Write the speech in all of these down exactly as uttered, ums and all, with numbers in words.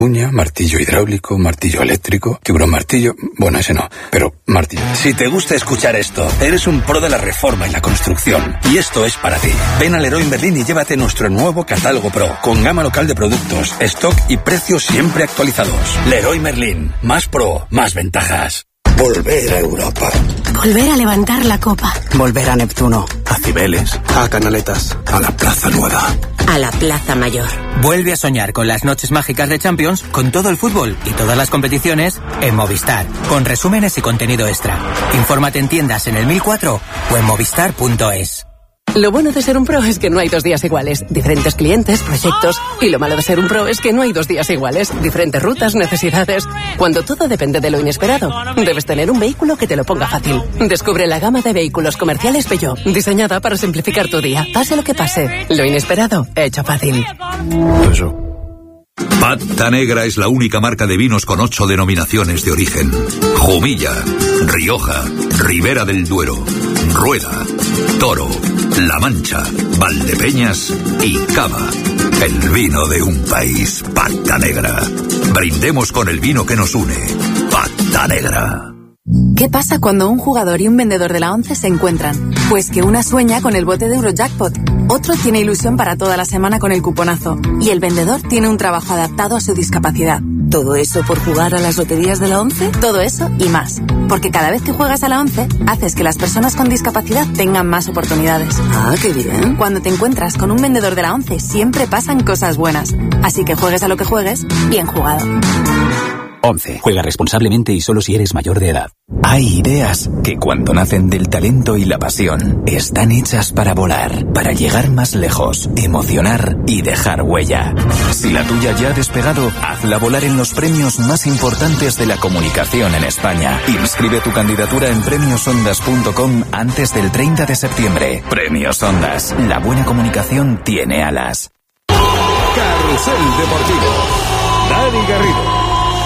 Uña, martillo hidráulico, martillo eléctrico, tiburón martillo... Bueno, ese no, pero martillo. Si te gusta escuchar esto, eres un pro de la reforma y la construcción. Y esto es para ti. Ven a Leroy Merlin y llévate nuestro nuevo catálogo Pro, con gama local de productos, stock y precios siempre actualizados. Leroy Merlin. Más pro, más ventajas. Volver a Europa. Volver a levantar la copa. Volver a Neptuno. A Cibeles. A Canaletas. A la Plaza Nueva. A la Plaza Mayor. Vuelve a soñar con las noches mágicas de Champions, con todo el fútbol y todas las competiciones en Movistar, con resúmenes y contenido extra. Infórmate en tiendas en el mil cuatro o en movistar punto es. Lo bueno de ser un pro es que no hay dos días iguales. Diferentes clientes, proyectos. Y lo malo de ser un pro es que no hay dos días iguales. Diferentes rutas, necesidades. Cuando todo depende de lo inesperado, debes tener un vehículo que te lo ponga fácil. Descubre la gama de vehículos comerciales Peugeot, diseñada para simplificar tu día. Pase lo que pase, lo inesperado, hecho fácil. Peugeot. Pata Negra es la única marca de vinos con ocho denominaciones de origen. Jumilla, Rioja, Ribera del Duero, Rueda, Toro, La Mancha, Valdepeñas y Cava. El vino de un país. Pata Negra. Brindemos con el vino que nos une. Pata Negra. ¿Qué pasa cuando un jugador y un vendedor de la ONCE se encuentran? Pues que una sueña con el bote de Eurojackpot, otro tiene ilusión para toda la semana con el cuponazo y el vendedor tiene un trabajo adaptado a su discapacidad. ¿Todo eso por jugar a las loterías de la ONCE? Todo eso y más. Porque cada vez que juegas a la ONCE, haces que las personas con discapacidad tengan más oportunidades. Ah, qué bien. Cuando te encuentras con un vendedor de la ONCE, siempre pasan cosas buenas. Así que juegues a lo que juegues, bien jugado. once. Juega responsablemente y solo si eres mayor de edad. Hay ideas que cuando nacen del talento y la pasión están hechas para volar, para llegar más lejos, emocionar y dejar huella. Si la tuya ya ha despegado, hazla volar en los premios más importantes de la comunicación en España. Inscribe tu candidatura en premios ondas punto com antes del treinta de septiembre. Premios Ondas. La buena comunicación tiene alas. Carrusel Deportivo. Dani Garrido.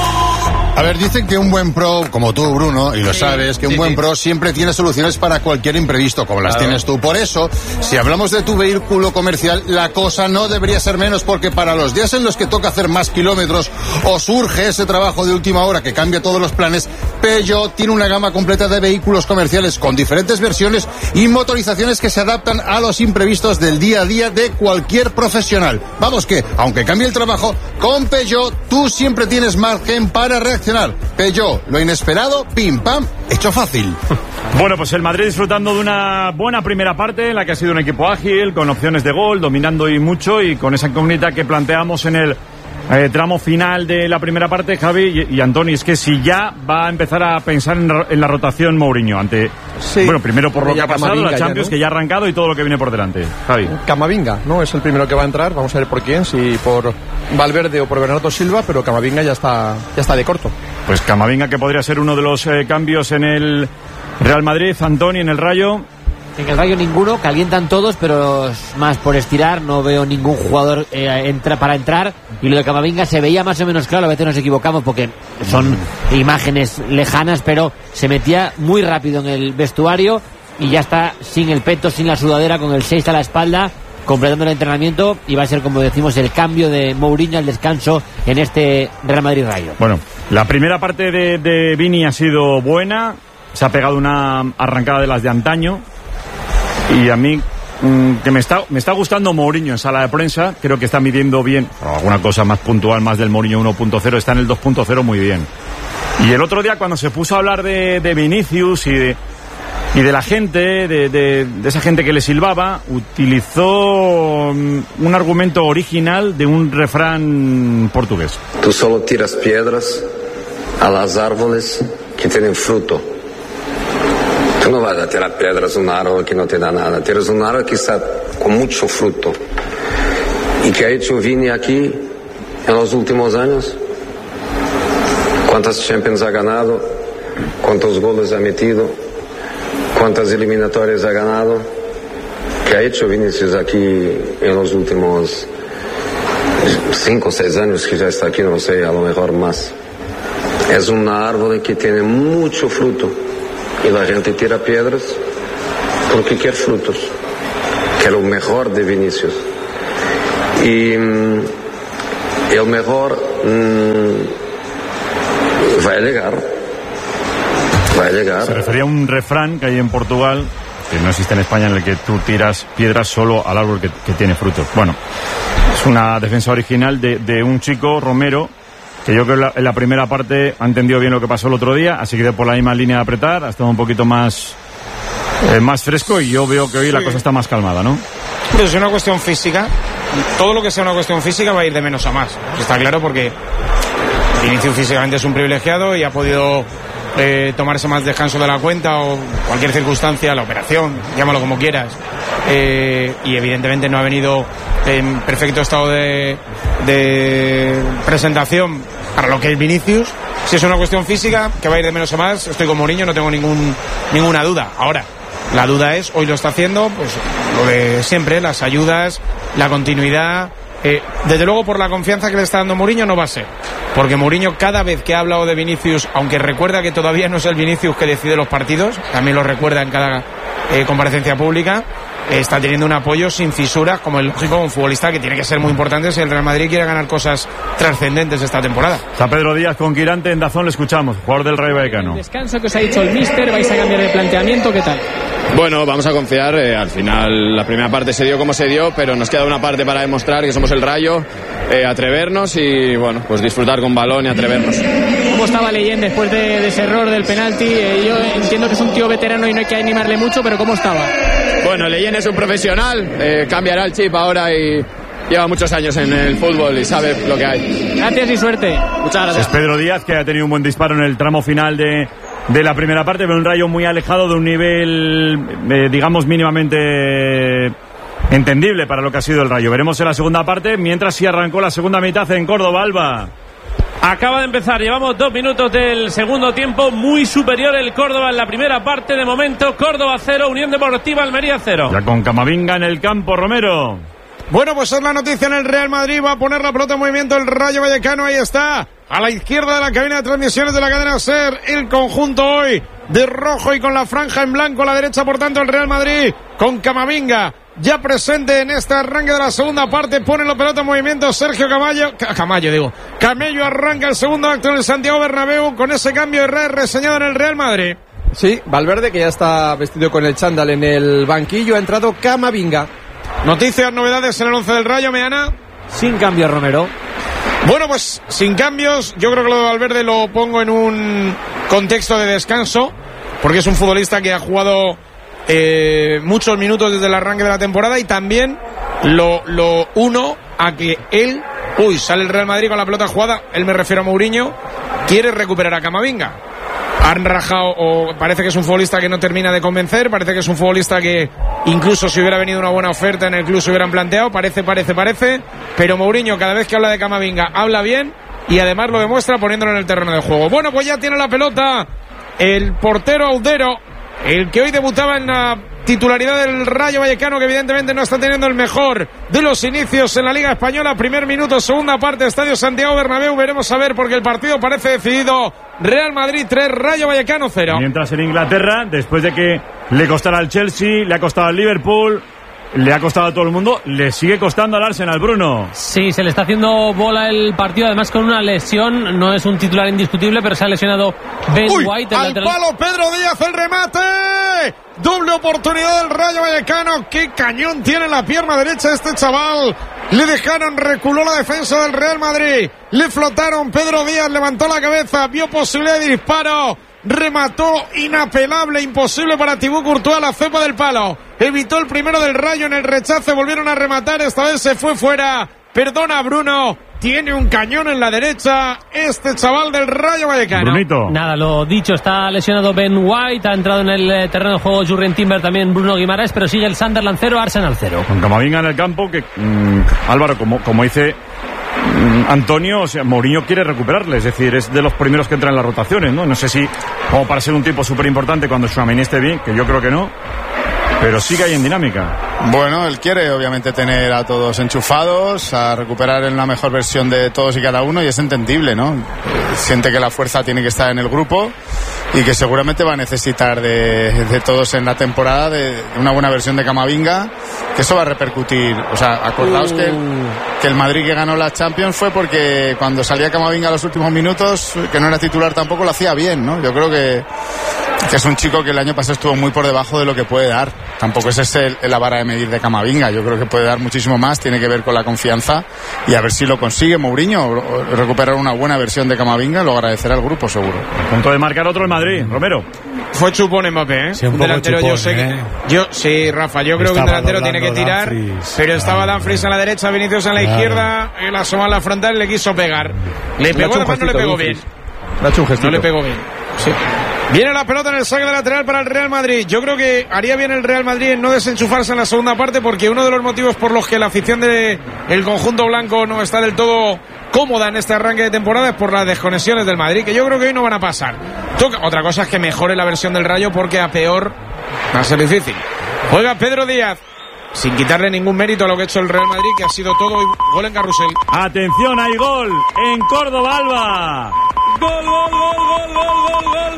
A ver, dicen que un buen pro, como tú, Bruno, y lo sí, sabes, que un sí, buen sí. pro siempre tiene soluciones para cualquier imprevisto, como las claro. tienes tú. Por eso, si hablamos de tu vehículo comercial, la cosa no debería ser menos, porque para los días en los que toca hacer más kilómetros o surge ese trabajo de última hora que cambia todos los planes, Peugeot tiene una gama completa de vehículos comerciales con diferentes versiones y motorizaciones que se adaptan a los imprevistos del día a día de cualquier profesional. Vamos que, aunque cambie el trabajo, con Peugeot tú siempre tienes margen para reaccionar. Peugeot, lo inesperado, pim pam, hecho fácil. Bueno, pues el Madrid disfrutando de una buena primera parte en la que ha sido un equipo ágil, con opciones de gol, dominando y mucho, y con esa incógnita que planteamos en el eh, tramo final de la primera parte, Javi y, y Antoni, es que si ya va a empezar a pensar en, en la rotación Mourinho ante, sí, bueno, primero por lo que ha pasado, la Champions, ya, ¿no? que ya ha arrancado y todo lo que viene por delante. Javi. Camavinga, ¿no? Es el primero que va a entrar, vamos a ver por quién, si por Valverde o por Bernardo Silva, pero Camavinga ya está, ya está de corto. Pues Camavinga, que podría ser uno de los eh, cambios en el Real Madrid. Antoni, en el Rayo. En el Rayo ninguno, calientan todos, pero más por estirar, no veo ningún jugador eh, entra para entrar. Y lo de Camavinga se veía más o menos claro, a veces nos equivocamos porque son mm. imágenes lejanas, pero se metía muy rápido en el vestuario y ya está sin el peto, sin la sudadera, con el seis a la espalda, completando el entrenamiento, y va a ser, como decimos, el cambio de Mourinho al descanso en este Real Madrid Rayo. Bueno, la primera parte de, de Vini ha sido buena, se ha pegado una arrancada de las de antaño, y a mí mmm, que me está, me está gustando Mourinho en sala de prensa, creo que está midiendo bien, alguna cosa más puntual, más del Mourinho uno punto cero, está en el dos punto cero muy bien. Y el otro día, cuando se puso a hablar de, de Vinicius y de Y de la gente, de, de, de esa gente que le silbaba, utilizó un argumento original de un refrán portugués. Tú solo tiras piedras a las árboles que tienen fruto. Tú no vas a tirar piedras a un árbol que no te da nada. Tiras un árbol que está con mucho fruto. ¿Y qué ha hecho Vini aquí en los últimos años? ¿Cuántas Champions ha ganado? ¿Cuántos goles ha metido? ¿Cuántas eliminatorias ha ganado? ¿Qué ha hecho Vinicius aquí en los últimos cinco o seis años que ya está aquí? No sé, a lo mejor más. Es un árbol que tiene mucho fruto y la gente tira piedras porque quiere frutos, que es lo mejor de Vinicius. Y el mejor mmm, va a llegar. Va a llegar. Se refería a un refrán que hay en Portugal, que no existe en España, en el que tú tiras piedras solo al árbol que, que tiene frutos. Bueno, es una defensa original de, de un chico, Romero, que yo creo que la, en la primera parte ha entendido bien lo que pasó el otro día, ha seguido por la misma línea de apretar, ha estado un poquito más, eh, más fresco, y yo veo que hoy sí. La cosa está más calmada, ¿no? Pero es una cuestión física, todo lo que sea una cuestión física va a ir de menos a más, está claro, porque Vinicius físicamente es un privilegiado y ha podido Eh, tomarse más descanso de la cuenta o cualquier circunstancia, la operación, llámalo como quieras, eh, y evidentemente no ha venido en perfecto estado de, de presentación para lo que es Vinicius. Si es una cuestión física que va a ir de menos a más, estoy con Mourinho, no tengo ningún ninguna duda. Ahora, la duda es, hoy lo está haciendo, pues lo de siempre, las ayudas, la continuidad. Eh, desde luego, por la confianza que le está dando Mourinho, no va a ser, porque Mourinho, cada vez que ha hablado de Vinicius, aunque recuerda que todavía no es el Vinicius que decide los partidos, también lo recuerda en cada eh, comparecencia pública, eh, está teniendo un apoyo sin fisuras, como es lógico, un futbolista que tiene que ser muy importante si el Real Madrid quiere ganar cosas trascendentes esta temporada. Está Pedro Díaz con Quirante en Dazón, le escuchamos, jugador del Rayo Vallecano. El descanso que os ha dicho el míster, ¿vais a cambiar de planteamiento? ¿Qué tal? Bueno, vamos a confiar, eh, al final la primera parte se dio como se dio, pero nos queda una parte para demostrar que somos el Rayo, eh, atrevernos y bueno, pues disfrutar con balón y atrevernos. ¿Cómo estaba Leyen después de, de ese error del penalti? Eh, yo entiendo que es un tío veterano y no hay que animarle mucho, pero ¿cómo estaba? Bueno, Leyen es un profesional, eh, cambiará el chip ahora y lleva muchos años en el fútbol y sabe lo que hay. Gracias y suerte. Muchas gracias. Es Pedro Díaz, que ha tenido un buen disparo en el tramo final de... de la primera parte, pero un Rayo muy alejado de un nivel, eh, digamos, mínimamente entendible para lo que ha sido el Rayo. Veremos en la segunda parte, mientras sí arrancó la segunda mitad en Córdoba. Alba. Acaba de empezar, llevamos dos minutos del segundo tiempo, muy superior el Córdoba en la primera parte. De momento, Córdoba cero, Unión Deportiva Almería cero. Ya con Camavinga en el campo, Romero. Bueno, pues es la noticia en el Real Madrid, va a poner la pelota en movimiento el Rayo Vallecano, ahí está, a la izquierda de la cabina de transmisiones de la cadena SER, el conjunto hoy de rojo y con la franja en blanco, a la derecha por tanto el Real Madrid, con Camavinga ya presente en este arranque de la segunda parte, pone la pelota en movimiento Sergio Camayo, Camayo digo, Camello arranca el segundo acto en el Santiago Bernabéu con ese cambio de red reseñado en el Real Madrid. Sí, Valverde, que ya está vestido con el chándal en el banquillo, ha entrado Camavinga. Noticias, novedades en el once del Rayo, Meana. Sin cambio, Romero. Bueno, pues sin cambios, yo creo que lo de Valverde lo pongo en un contexto de descanso, porque es un futbolista que ha jugado eh, muchos minutos desde el arranque de la temporada, y también lo, lo uno a que él, uy, sale el Real Madrid con la pelota jugada, él me refiero a Mourinho, quiere recuperar a Camavinga. Han rajado, o parece que es un futbolista que no termina de convencer, parece que es un futbolista que incluso si hubiera venido una buena oferta en el club se hubieran planteado, parece, parece, parece, pero Mourinho cada vez que habla de Camavinga habla bien y además lo demuestra poniéndolo en el terreno de juego. Bueno, pues ya tiene la pelota el portero Audero, el que hoy debutaba en la titularidad del Rayo Vallecano, que evidentemente no está teniendo el mejor de los inicios en la Liga Española. Primer minuto, segunda parte, Estadio Santiago Bernabéu. Veremos a ver, porque el partido parece decidido. Real Madrid tres, Rayo Vallecano cero. Mientras en Inglaterra, después de que le costara al Chelsea, le ha costado al Liverpool, le ha costado a todo el mundo, le sigue costando al Arsenal, Bruno. Sí, se le está haciendo bola el partido, además con una lesión. No es un titular indiscutible, pero se ha lesionado Ben Uy, White. El al lateral. palo Pedro Díaz, el remate. Doble oportunidad del Rayo Vallecano. Qué cañón tiene la pierna derecha este chaval. Le dejaron, reculó la defensa del Real Madrid. Le flotaron, Pedro Díaz levantó la cabeza, vio posibilidad de disparo. Remató, inapelable, imposible para Thibaut Courtois, la cepa del palo. Evitó el primero del Rayo en el rechace, volvieron a rematar, esta vez se fue fuera. Perdona, Bruno, tiene un cañón en la derecha este chaval del Rayo Vallecano. Brunito. Nada, lo dicho, está lesionado Ben White, ha entrado en el terreno de juego Jurrien Timber, también Bruno Guimaraes, pero sigue el Sunderland cero, Arsenal cero. Con Camavinga en el campo, que mmm, Álvaro, como, como dice mmm, Antonio, o sea, Mourinho quiere recuperarle, es decir, es de los primeros que entran en las rotaciones, ¿no? No sé si, como para ser un tipo súper importante cuando Tchouaméni esté bien, que yo creo que no, pero sigue ahí en dinámica. Bueno, él quiere obviamente tener a todos enchufados, a recuperar en la mejor versión de todos y cada uno, y es entendible, ¿no? siente que la fuerza tiene que estar en el grupo y que seguramente va a necesitar de, de todos en la temporada, de, de una buena versión de Camavinga, que eso va a repercutir. O sea, acordaos uh. que, el, que el Madrid que ganó la Champions fue porque cuando salía Camavinga a los últimos minutos, que no era titular tampoco, lo hacía bien, ¿no? Yo creo que, que es un chico que el año pasado estuvo muy por debajo de lo que puede dar. Tampoco es ese la vara de medir de Camavinga. Yo creo que puede dar muchísimo más, tiene que ver con la confianza y a ver si lo consigue Mourinho, recuperar una buena versión de Camavinga, lo agradecerá al grupo seguro. A punto de marcar otro el Madrid, Romero. Fue chupón Mbappé, ¿eh? Sí, un, un poco delantero, chupón, yo sé ¿eh? que, yo sí, Rafa, yo creo estaba que un delantero tiene que tirar, Dumfries, pero estaba claro. Dumfries en la derecha, Vinicius en la claro. izquierda, él asoma en la frontal y le quiso pegar. Le pegó, además no le pegó bien. Le ha hecho un gestito. No le pegó bien. Sí. Viene la pelota en el saque de lateral para el Real Madrid. Yo creo que haría bien el Real Madrid en no desenchufarse en la segunda parte, porque uno de los motivos por los que la afición del conjunto blanco no está del todo cómoda en este arranque de temporada es por las desconexiones del Madrid, que yo creo que hoy no van a pasar. Toca. Otra cosa es que mejore la versión del Rayo, porque a peor va a ser difícil. Juega Pedro Díaz, sin quitarle ningún mérito a lo que ha hecho el Real Madrid, que ha sido todo hoy gol en carrusel. Atención, hay gol en Córdoba, Alba. Gol, gol, gol, gol, gol, gol,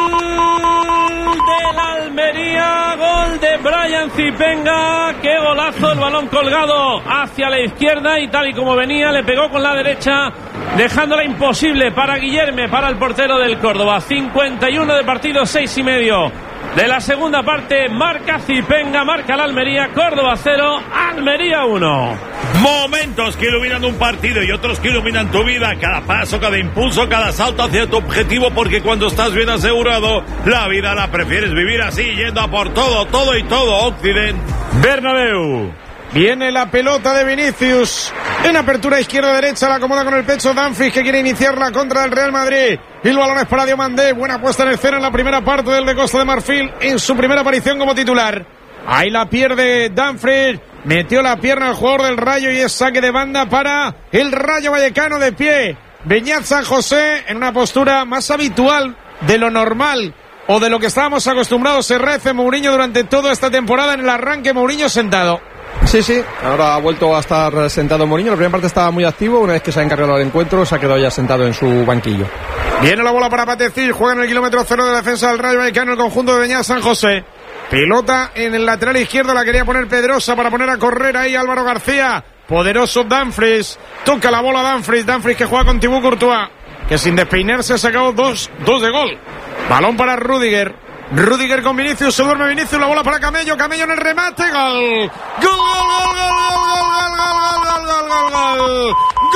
gol, gol del Almería, gol de Brian Zipenga. Qué golazo, el balón colgado hacia la izquierda y tal y como venía le pegó con la derecha, dejándola imposible para Guillerme, para el portero del Córdoba. cincuenta y uno de partido, seis y medio de la segunda parte. Marca Zipenga, marca la Almería. Córdoba cero, Almería uno. Momentos que iluminan un partido y otros que iluminan tu vida. Cada paso, cada impulso, cada salto hacia tu objetivo, porque cuando estás bien asegurado, la vida la prefieres vivir así, yendo a por todo, todo y todo. Occident Bernabéu. Viene la pelota de Vinicius en apertura izquierda-derecha, la acomoda con el pecho Dumfries, que quiere iniciar la contra del Real Madrid. Y el balón es para Diomandé. Buena puesta en escena en la primera parte del de Costa de Marfil, en su primera aparición como titular. Ahí la pierde Dumfries, metió la pierna al jugador del Rayo y es saque de banda para el Rayo Vallecano. De pie Beñat San José, en una postura más habitual de lo normal o de lo que estábamos acostumbrados. Se rece Mourinho durante toda esta temporada. En el arranque Mourinho sentado. Sí, sí, ahora ha vuelto a estar sentado Mourinho. La primera parte estaba muy activo, una vez que se ha encargado del encuentro se ha quedado ya sentado en su banquillo. Viene la bola para Patecil, juega en el kilómetro cero de la defensa del Rayo Vallecano el conjunto de Beñat San José. Pelota en el lateral izquierdo, la quería poner Pedrosa para poner a correr ahí Álvaro García. Poderoso Dumfries, toca la bola Dumfries, Dumfries que juega con Thibaut Courtois, que sin despeinarse ha sacado dos, dos de gol. Balón para Rüdiger, Rüdiger con Vinicius, se duerme Vinicius, la bola para Camello, Camello en el remate, gol. Gol, gol, gol, gol, gol, gol, gol, gol, gol, gol,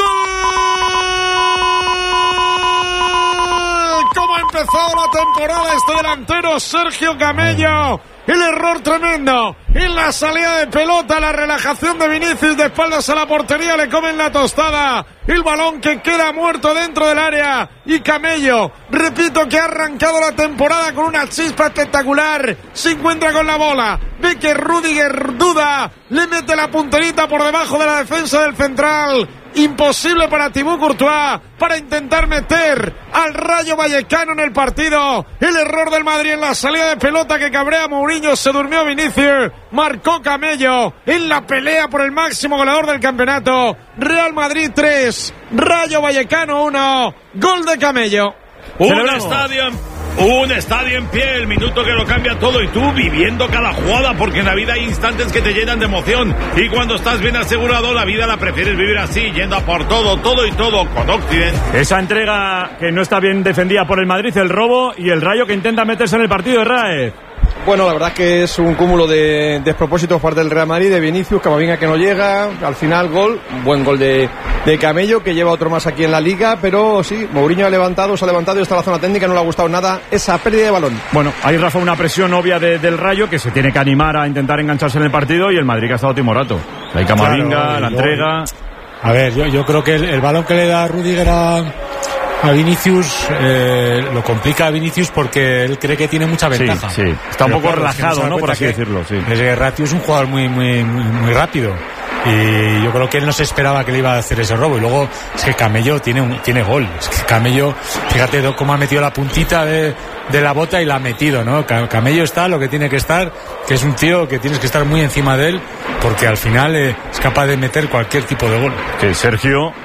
gol. ¿Cómo ha empezado la temporada este delantero Sergio Camello? El error tremendo en la salida de pelota, la relajación de Vinicius de espaldas a la portería, le comen la tostada, el balón que queda muerto dentro del área y Camello, repito, que ha arrancado la temporada con una chispa espectacular, se encuentra con la bola, ve que Rüdiger duda, le mete la punterita por debajo de la defensa del central. Imposible para Thibaut Courtois para intentar meter al Rayo Vallecano en el partido. El error del Madrid en la salida de pelota que cabrea Mourinho, se durmió Vinicius, marcó Camello en la pelea por el máximo goleador del campeonato. Real Madrid tres, Rayo Vallecano uno, gol de Camello. Un estadio, un estadio en pie, el minuto que lo cambia todo y tú viviendo cada jugada, porque en la vida hay instantes que te llenan de emoción y cuando estás bien asegurado la vida la prefieres vivir así, yendo a por todo, todo y todo con Occident. Esa entrega que no está bien defendida por el Madrid, el robo y el Rayo que intenta meterse en el partido de Raez. Bueno, la verdad es que es un cúmulo de despropósitos por parte del Real Madrid, de Vinicius, Camavinga que no llega, al final gol, un buen gol de, de Camello, que lleva otro más aquí en la Liga, pero sí, Mourinho ha levantado, se ha levantado y está en la zona técnica, no le ha gustado nada esa pérdida de balón. Bueno, hay, Rafa, una presión obvia de, del Rayo, que se tiene que animar a intentar engancharse en el partido, y el Madrid que ha estado timorato. Hay Camavinga, claro, la entrega... A ver, yo, yo creo que el, el balón que le da Rüdiger a... a Vinicius eh, lo complica a Vinicius porque él cree que tiene mucha ventaja. Sí, sí. Está un poco claro, relajado, es que no, ¿no? Por así decirlo. Sí. Es Ratio es un jugador muy, muy, muy, muy rápido. Y yo creo que él no se esperaba que le iba a hacer ese robo. Y luego es que Camello tiene un, tiene gol. Es que Camello, fíjate cómo ha metido la puntita de, de la bota y la ha metido, ¿no? Camello está lo que tiene que estar, que es un tío que tienes que estar muy encima de él, porque al final eh, es capaz de meter cualquier tipo de gol. Que Sergio,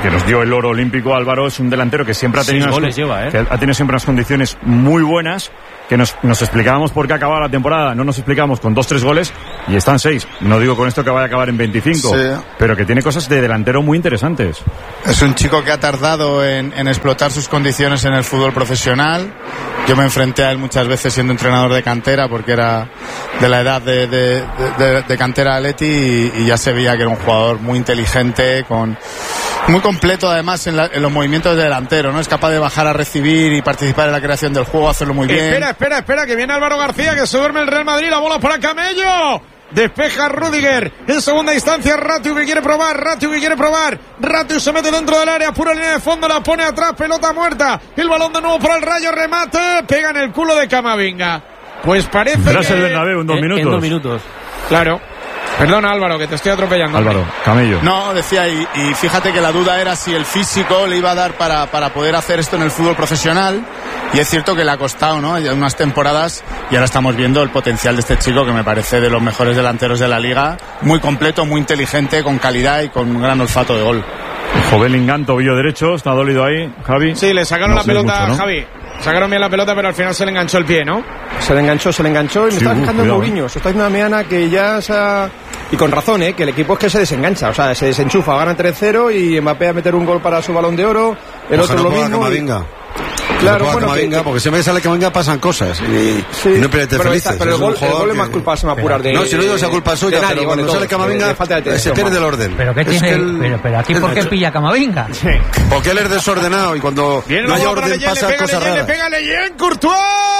que nos dio el oro olímpico, Álvaro, es un delantero que siempre ha tenido, Seis unas, goles lleva, ¿eh? que ha tenido siempre unas condiciones muy buenas, que nos, nos explicábamos por qué acababa la temporada, no nos explicábamos con dos, tres goles, y están seis. No digo con esto que vaya a acabar en veinticinco, Sí. pero que tiene cosas de delantero muy interesantes. Es un chico que ha tardado en, en explotar sus condiciones en el fútbol profesional. Yo me enfrenté a él muchas veces siendo entrenador de cantera, porque era de la edad de, de, de, de cantera Atleti, y, y ya se veía que era un jugador muy inteligente, con muy completo además en, la, en los movimientos de delantero, ¿no? Es capaz de bajar a recibir y participar en la creación del juego, hacerlo muy bien. Espera, espera, espera, que viene Álvaro García, que se duerme el Real Madrid, la bola para Camello. Despeja Rüdiger. En segunda instancia, Ratiu que quiere probar. Ratiu que quiere probar. Ratiu se mete dentro del área. Pura línea de fondo. La pone atrás. Pelota muerta. El balón de nuevo para el Rayo. Remate. Pega en el culo de Camavinga. Pues parece Verás que... el Bernabéu en dos minutos. En dos minutos. Claro. Perdona, Álvaro, que te estoy atropellando. Álvaro, Camello. No, decía, y, y fíjate que la duda era si el físico le iba a dar para, para poder hacer esto en el fútbol profesional, y es cierto que le ha costado, ¿no? Ya unas temporadas, y ahora estamos viendo el potencial de este chico, que me parece de los mejores delanteros de la liga, muy completo, muy inteligente, con calidad y con un gran olfato de gol. Bellingham, tobillo derecho, está dolido ahí, Javi. Sí, le sacaron No la sé pelota mucho, ¿no? a Javi. Sacaron bien la pelota, pero al final se le enganchó el pie, ¿no? Se le enganchó, se le enganchó y me Sí, estaba uh, fijando en cuidado, Mourinho. Se está haciendo una meana que ya se ha... Y con razón, ¿eh? Que el equipo es que se desengancha, o sea, se desenchufa, gana tres cero y Mbappé a meter un gol para su Balón de Oro, el Ojalá otro no lo pueda mismo. y- Camavinga. Claro, no bueno, Camavinga, que- porque siempre que sale Camavinga pasan cosas y, Sí, y no pierdes pero, felices. esta- pero el Es un gol, el jugador gol es que- más culpa, se me apurar de... No, si no digo esa culpa suya, de nadie, pero vale, cuando sale todos, Camavinga de- de falta de se atención, pierde el vamos. orden. ¿Pero qué Es tiene? que él- pero, pero aquí, él ¿por ha qué hecho- pilla Camavinga? Porque él es desordenado y cuando Viene no la hay bola para orden Leyen, le pasan pega cosas Leyen, le raras. pega Leyen, Courtois.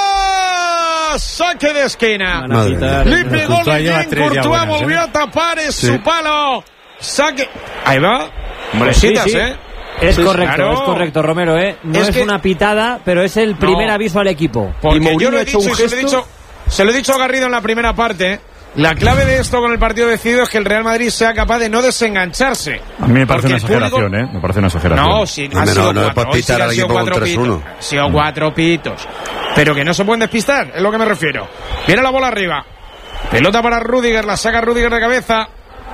Saque de esquina. Madre mía. Le pegó Courtois lleva Leyen, tres ya Courtois buenas, volvió ¿eh? a tapar, es Sí. su palo. Saque. Ahí va. Sí, Cositas, sí. ¿eh? Es Sí, correcto, claro. es correcto, Romero, ¿eh? No Es es, que- una pitada, pero es el primer No. aviso al equipo. Porque Y Mourinho yo lo ha he hecho dicho un y se lo he gesto- dicho, se lo he dicho a Garrido en la primera parte. La clave de esto con el partido decidido es que el Real Madrid sea capaz de no desengancharse. A mí me parece Porque una el público- exageración, ¿eh? Me parece una exageración. No, sí, No, han no, sido no cuatro. puedes Hoy sí pitar que han al sido equipo con cuatro tres pitos. uno. Han sido cuatro pitos. Pero que no se pueden despistar, es lo que me refiero. Viene la bola arriba. Pelota para Rüdiger, la saca Rüdiger de cabeza.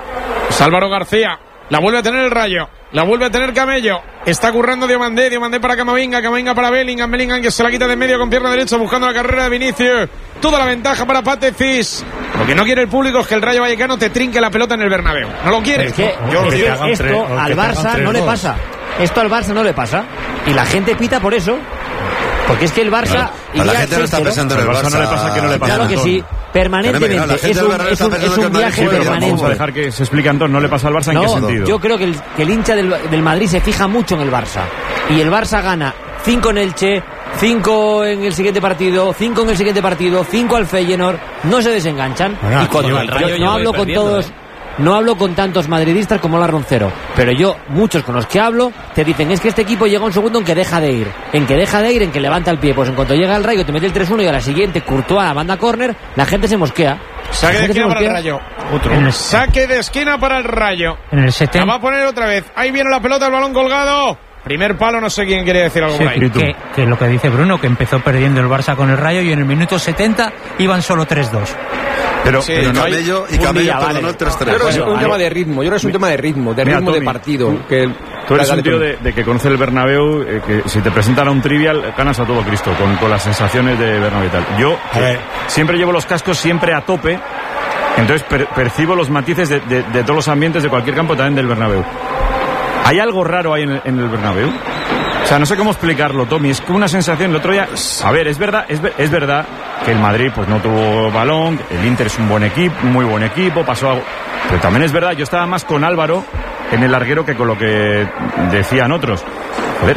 Es Álvaro García. La vuelve a tener el Rayo. La vuelve a tener Camello. Está currando Diomandé. Diomandé para Camavinga. Camavinga para Bellingham. Bellingham que se la quita de en medio con pierna derecha buscando la carrera de Vinicius. Toda la ventaja para Patecis. Lo que no quiere el público es que el Rayo Vallecano te trinque la pelota en el Bernabéu. No lo quiere. Es que, Yo- es que que te hagan esto tres- o que al te hagan Barça tres no le dos. pasa. Esto al Barça no le pasa. Y la gente pita por eso. Porque es que el Barça... Claro. A la iría gente no está seis cero. pensando en Al el Barça no le pasa que no le pasa. Claro que Antón. sí, permanentemente. Claro, la gente Es del un, Bernabéu es está un, es pensando un que el Madrid viaje Sí, pero permanente. vamos a dejar que se explique, Antón. ¿No le pasa al Barça en qué No, sentido? yo creo que el, que el hincha del, del Madrid se fija mucho en el Barça. Y el Barça gana cinco en Elche, cinco en el siguiente partido, cinco en el siguiente partido, cinco al Feyenoord. No se desenganchan. Bueno, y cuando lleva el el Rayo Rayo no lleva hablo con perdiendo, todos... ¿eh? No hablo con tantos madridistas como la Roncero, pero yo, muchos con los que hablo, te dicen, es que este equipo llega un segundo en que deja de ir, en que deja de ir, en que levanta el pie. Pues en cuanto llega el Rayo, te mete el tres uno y a la siguiente, Courtois a la banda córner, la gente se mosquea. Saque La de gente se esquina para el mosquea. Rayo. En el, Saque de esquina para el Rayo. en el La setenta... va a poner otra vez. Ahí viene la pelota, el balón colgado. Primer palo, no sé quién quiere decir algo Sí, por ahí. que, que lo que dice Bruno, que empezó perdiendo el Barça con el Rayo y en el minuto setenta iban solo tres dos. Pero, Sí, pero Y no hay- Camello, y un Camello día, perdonó vale. el tres Yo tres. creo que es Bueno, un vale. tema de ritmo, yo creo que es un tema de ritmo, de Mira, ritmo de Tommy, partido. Que el- Tú eres Dale, un tío Tommy. de, de que conoce el Bernabéu, eh, que si te presentan a un trivial, ganas a todo Cristo, con, con las sensaciones de Bernabéu y tal. Yo A ver. siempre llevo los cascos siempre a tope, entonces per- percibo los matices de, de- de todos los ambientes de cualquier campo, también del Bernabéu. ¿Hay algo raro ahí en el, en el Bernabéu? O sea, no sé cómo explicarlo, Tommy. Es como una sensación. El otro día, a ver, es verdad, es, ver- es verdad que el Madrid pues no tuvo balón, el Inter es un buen equipo, muy buen equipo, pasó algo. Pero también es verdad, yo estaba más con Álvaro en el larguero que con lo que decían otros. Joder,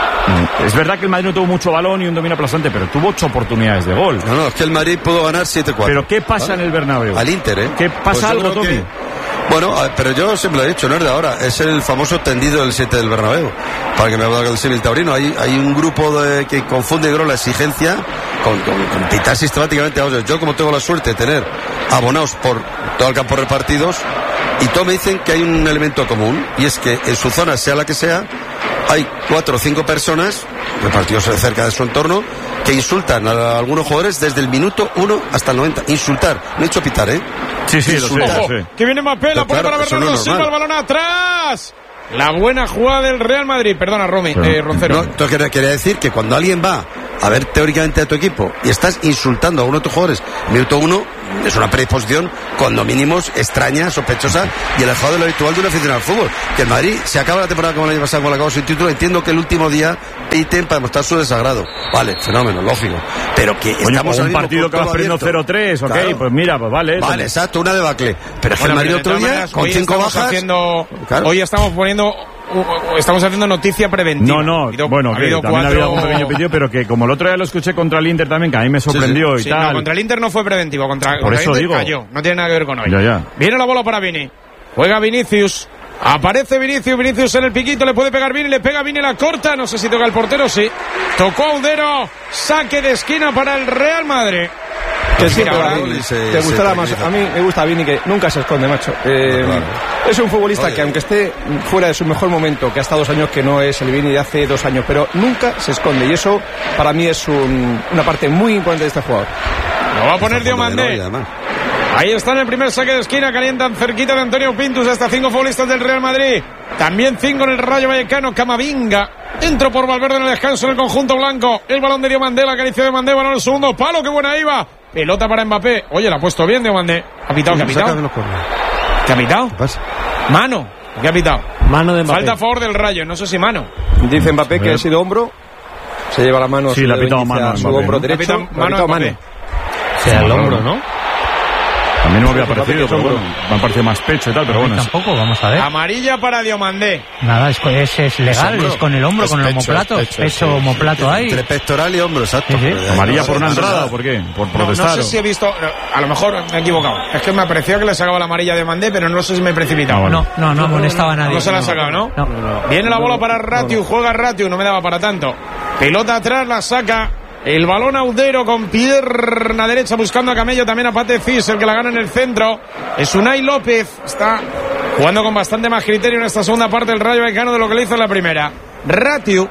es verdad que el Madrid no tuvo mucho balón y un dominio aplastante, pero tuvo ocho oportunidades de gol. No, no, es que el Madrid pudo ganar siete cuatro. Pero ¿qué pasa en el Bernabéu? Al Inter, ¿eh? ¿Qué pasa Pues yo algo, creo Tommy? que- Bueno, a- pero yo siempre lo he dicho, no es de ahora, es el famoso tendido del siete del Bernabéu. Para que me habla del símil taurino, hay, hay un grupo de, que confunde, creo, la exigencia con, con, con pitar sistemáticamente. O sea, yo como tengo la suerte de tener abonados por todo el campo repartidos, y todos me dicen que hay un elemento común, y es que en su zona, sea la que sea, hay cuatro o cinco personas repartidos cerca de su entorno que insultan a algunos jugadores desde el minuto uno hasta el noventa. Insultar, no he dicho pitar, ¿eh? Sí, sí, lo sé, Insultar. lo sé. Que viene Mbappé, la Pero pone claro, para eso no Bernardo es Silva, el normal. balón atrás. La buena jugada del Real Madrid. Perdona, Romy, Pero, eh, Roncero. No, entonces quería, quería decir que cuando alguien va a ver teóricamente a tu equipo y estás insultando a uno de tus jugadores, minuto uno, es una predisposición cuando mínimo extraña, sospechosa y alejado de lo habitual de un aficionado al fútbol. Que el Madrid se acaba la temporada como el año pasado, como la acabó sin título. Entiendo que el último día piten para demostrar su desagrado. Vale, fenómeno, lógico. Pero que Oye, estamos un partido que vas perdiendo cero tres, ok, claro. Pues mira, pues vale. Vale, exacto, una debacle. Pero es que Bueno, el Madrid otro día, maneras, con cinco bajas... Haciendo, claro. Hoy estamos poniendo... Estamos haciendo noticia preventiva. No, no, habido, bueno, ha que habido también cuatro... ha habido algún pequeño pedido, pero que como el otro día lo escuché contra el Inter también, que a mí me sorprendió sí, sí. y Sí, tal. no, contra el Inter no fue preventivo, contra, Por contra eso el Inter digo. cayó, no tiene nada que ver con hoy. Ya, ya. Viene la bola para Vini, juega Vinicius, aparece Vinicius, Vinicius en el piquito, le puede pegar Vini, le pega Vini, la corta, no sé si toca el portero, sí. Tocó Audero, saque de esquina para el Real Madrid. Que sí, ahora, te, te gustará más. A mí me gusta Vini, que nunca se esconde, macho. Eh, no, claro. Es un futbolista Oye. que aunque esté fuera de su mejor momento, que hasta dos años que no es el Vini de hace dos años, pero nunca se esconde. Y eso para mí es un, una parte muy importante de este jugador. Lo va a poner Diomandé. Ahí está en el primer saque de esquina, calientan cerquita de Antonio Pintus, hasta cinco futbolistas del Real Madrid. También cinco en el Rayo Vallecano, Camavinga. Entró por Valverde en el descanso en el conjunto blanco. El balón de Diomandé, la acaricia de Diomandé, balón en el segundo palo, qué buena iba. Pelota para Mbappé. Oye, la ha puesto bien Diomandé. ¿Ha pitado? ¿Qué ha pitado? ¿Qué ha pitado? Mano. ¿Qué ha pitado? Mano de Mbappé. Falta a favor del Rayo, no sé si mano. Dice Mbappé que ha sido hombro. Se lleva la mano. Sí, le ha pitado mano a su Mbappé, hombro ¿no? derecho. Le ha pitado mano a Mbappé. Sea el hombro, ¿no? A mí no me había parecido, pero bueno, me ha parecido más pecho y tal, pero bueno. Tampoco, vamos a ver. Amarilla para Diomandé. Nada, es, es, es legal, es, es con el hombro, es con el pecho, homoplato. es pecho, pecho, sí, homoplato sí, ahí. Entre pectoral y hombro, exacto. Sí, sí. ¿Amarilla no, por una no, entrada no, por qué? ¿Por No, protestar? no sé si he visto, a lo mejor me he equivocado. Es que me ha parecido que le sacaba la amarilla de Diomandé, pero no sé si me he precipitado. No, no, no amonestaba a nadie. No se la ha sacado, ¿no? No. no. Viene la bola para Ratiu, juega Ratiu, no me daba para tanto. Pelota atrás, la saca. El balón Audero con pierna derecha buscando a Camello, también a Pate Cis, el que la gana en el centro. Es Unai López, está jugando con bastante más criterio en esta segunda parte del Rayo Vallecano de lo que le hizo en la primera. Ratiu,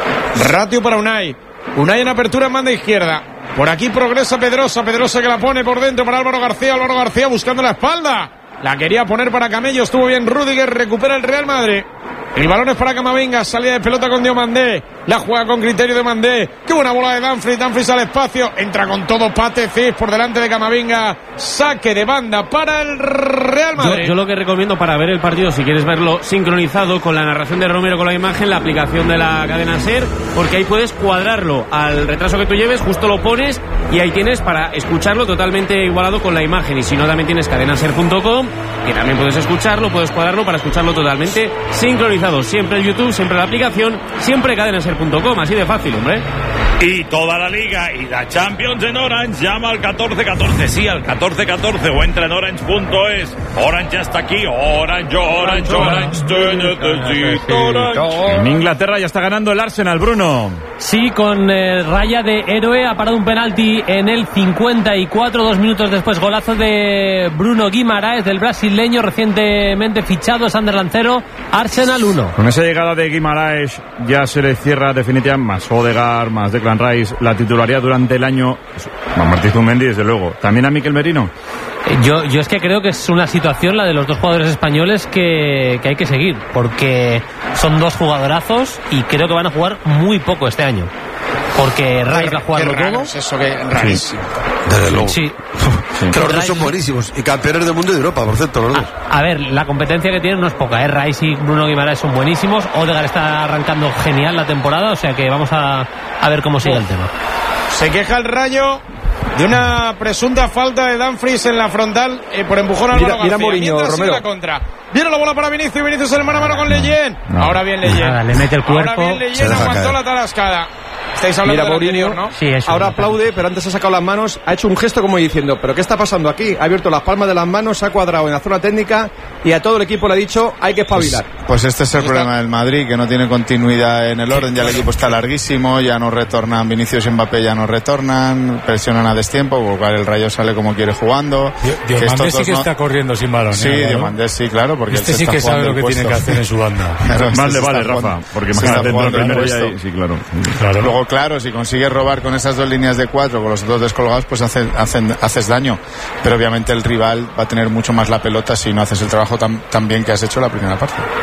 Ratiu para Unai. Unai en apertura en banda izquierda. Por aquí progresa Pedrosa, Pedrosa que la pone por dentro para Álvaro García, Álvaro García buscando la espalda. La quería poner para Camello, estuvo bien Rüdiger, recupera el Real Madrid. El balón es para Camavinga, salida de pelota con Diomandé. La juega con criterio de Mandé. Qué buena bola de Dumfries, Dumfries al espacio. Entra con todo Pate Cis por delante de Camavinga. Saque de banda para el Real Madrid. Yo, yo lo que recomiendo para ver el partido, si quieres verlo sincronizado con la narración de Romero con la imagen, la aplicación de la cadena SER, porque ahí puedes cuadrarlo al retraso que tú lleves, justo lo pones y ahí tienes para escucharlo totalmente igualado con la imagen. Y si no, también tienes cadenaser punto com, que también puedes escucharlo, puedes cuadrarlo para escucharlo totalmente sincronizado. Siempre el YouTube, siempre la aplicación, siempre cadenaser punto com, así de fácil, hombre. Y toda la Liga y la Champions en Orange, llama al catorce catorce, sí, al catorce catorce o entra en orange punto es. Orange ya está aquí, Orange, Orange, Orange, te necesito, Orange. En Inglaterra ya está ganando el Arsenal, Bruno. Sí, con eh, raya de héroe, ha parado un penalti en el cincuenta y cuatro, dos minutos después, golazo de Bruno Guimaraes, del brasileño recientemente fichado, Sunderland cero, Arsenal uno. Con esa llegada de Guimaraes ya se le cierra definitivamente más Odegaard, más Declan Rice, la titularidad durante el año. A Martí Zumendi, desde luego. ¿También a Mikel Merino? Yo, yo es que creo que es una situación, la de los dos jugadores españoles, que, que hay que seguir, porque son dos jugadorazos y creo que van a jugar muy poco este año. Porque Rice va a jugarlo todo. Es eso que Rice. Sí. Desde luego. Sí. Sí. Que los dos son buenísimos y campeones del mundo y de Europa, por cierto, los dos. A, a ver, la competencia que tienen no es poca, ¿eh? Rice y Bruno Guimaraes son buenísimos. Odegaard está arrancando genial la temporada, o sea que vamos a, a ver cómo sigue el tema. Se queja el Rayo de una presunta falta de Dumfries en la frontal eh, por empujón a Álvaro García. Mira Mourinho, Romero. La contra. Viene la bola para Vinicius, Vinicius en el mano a mano con Leyen. No. Ahora bien Leyen. Nada, le mete el cuerpo. Ahora bien Leyen aguantó la tarascada. Estáis hablando Mira, de anterior, ¿no? Sí, eso. Ahora aplaude, pero antes ha sacado las manos, ha hecho un gesto como diciendo, ¿pero qué está pasando aquí? Ha abierto las palmas de las manos, ha cuadrado en la zona técnica y a todo el equipo le ha dicho, hay que espabilar. Pues, pues este es el problema del Madrid, que no tiene continuidad en el orden, ya el equipo está larguísimo, ya no retornan, Vinicius y Mbappé ya no retornan, presionan a destiempo, por lo cual el Rayo sale como quiere jugando. Diomandé sí que no... está corriendo sin balón. Sí, ¿eh? Diomandé sí, claro, porque este él se sí está que sabe lo que puesto. tiene que hacer en su banda. Claro, este Más le vale, Rafa, jugando, porque imagínate dentro del primero ya hay... Sí, claro. claro. Luego, claro, si consigues robar con esas dos líneas de cuatro, con los dos descolgados, pues hace, hacen, haces daño. Pero obviamente el rival va a tener mucho más la pelota si no haces el trabajo tan, tan bien que has hecho la primera parte.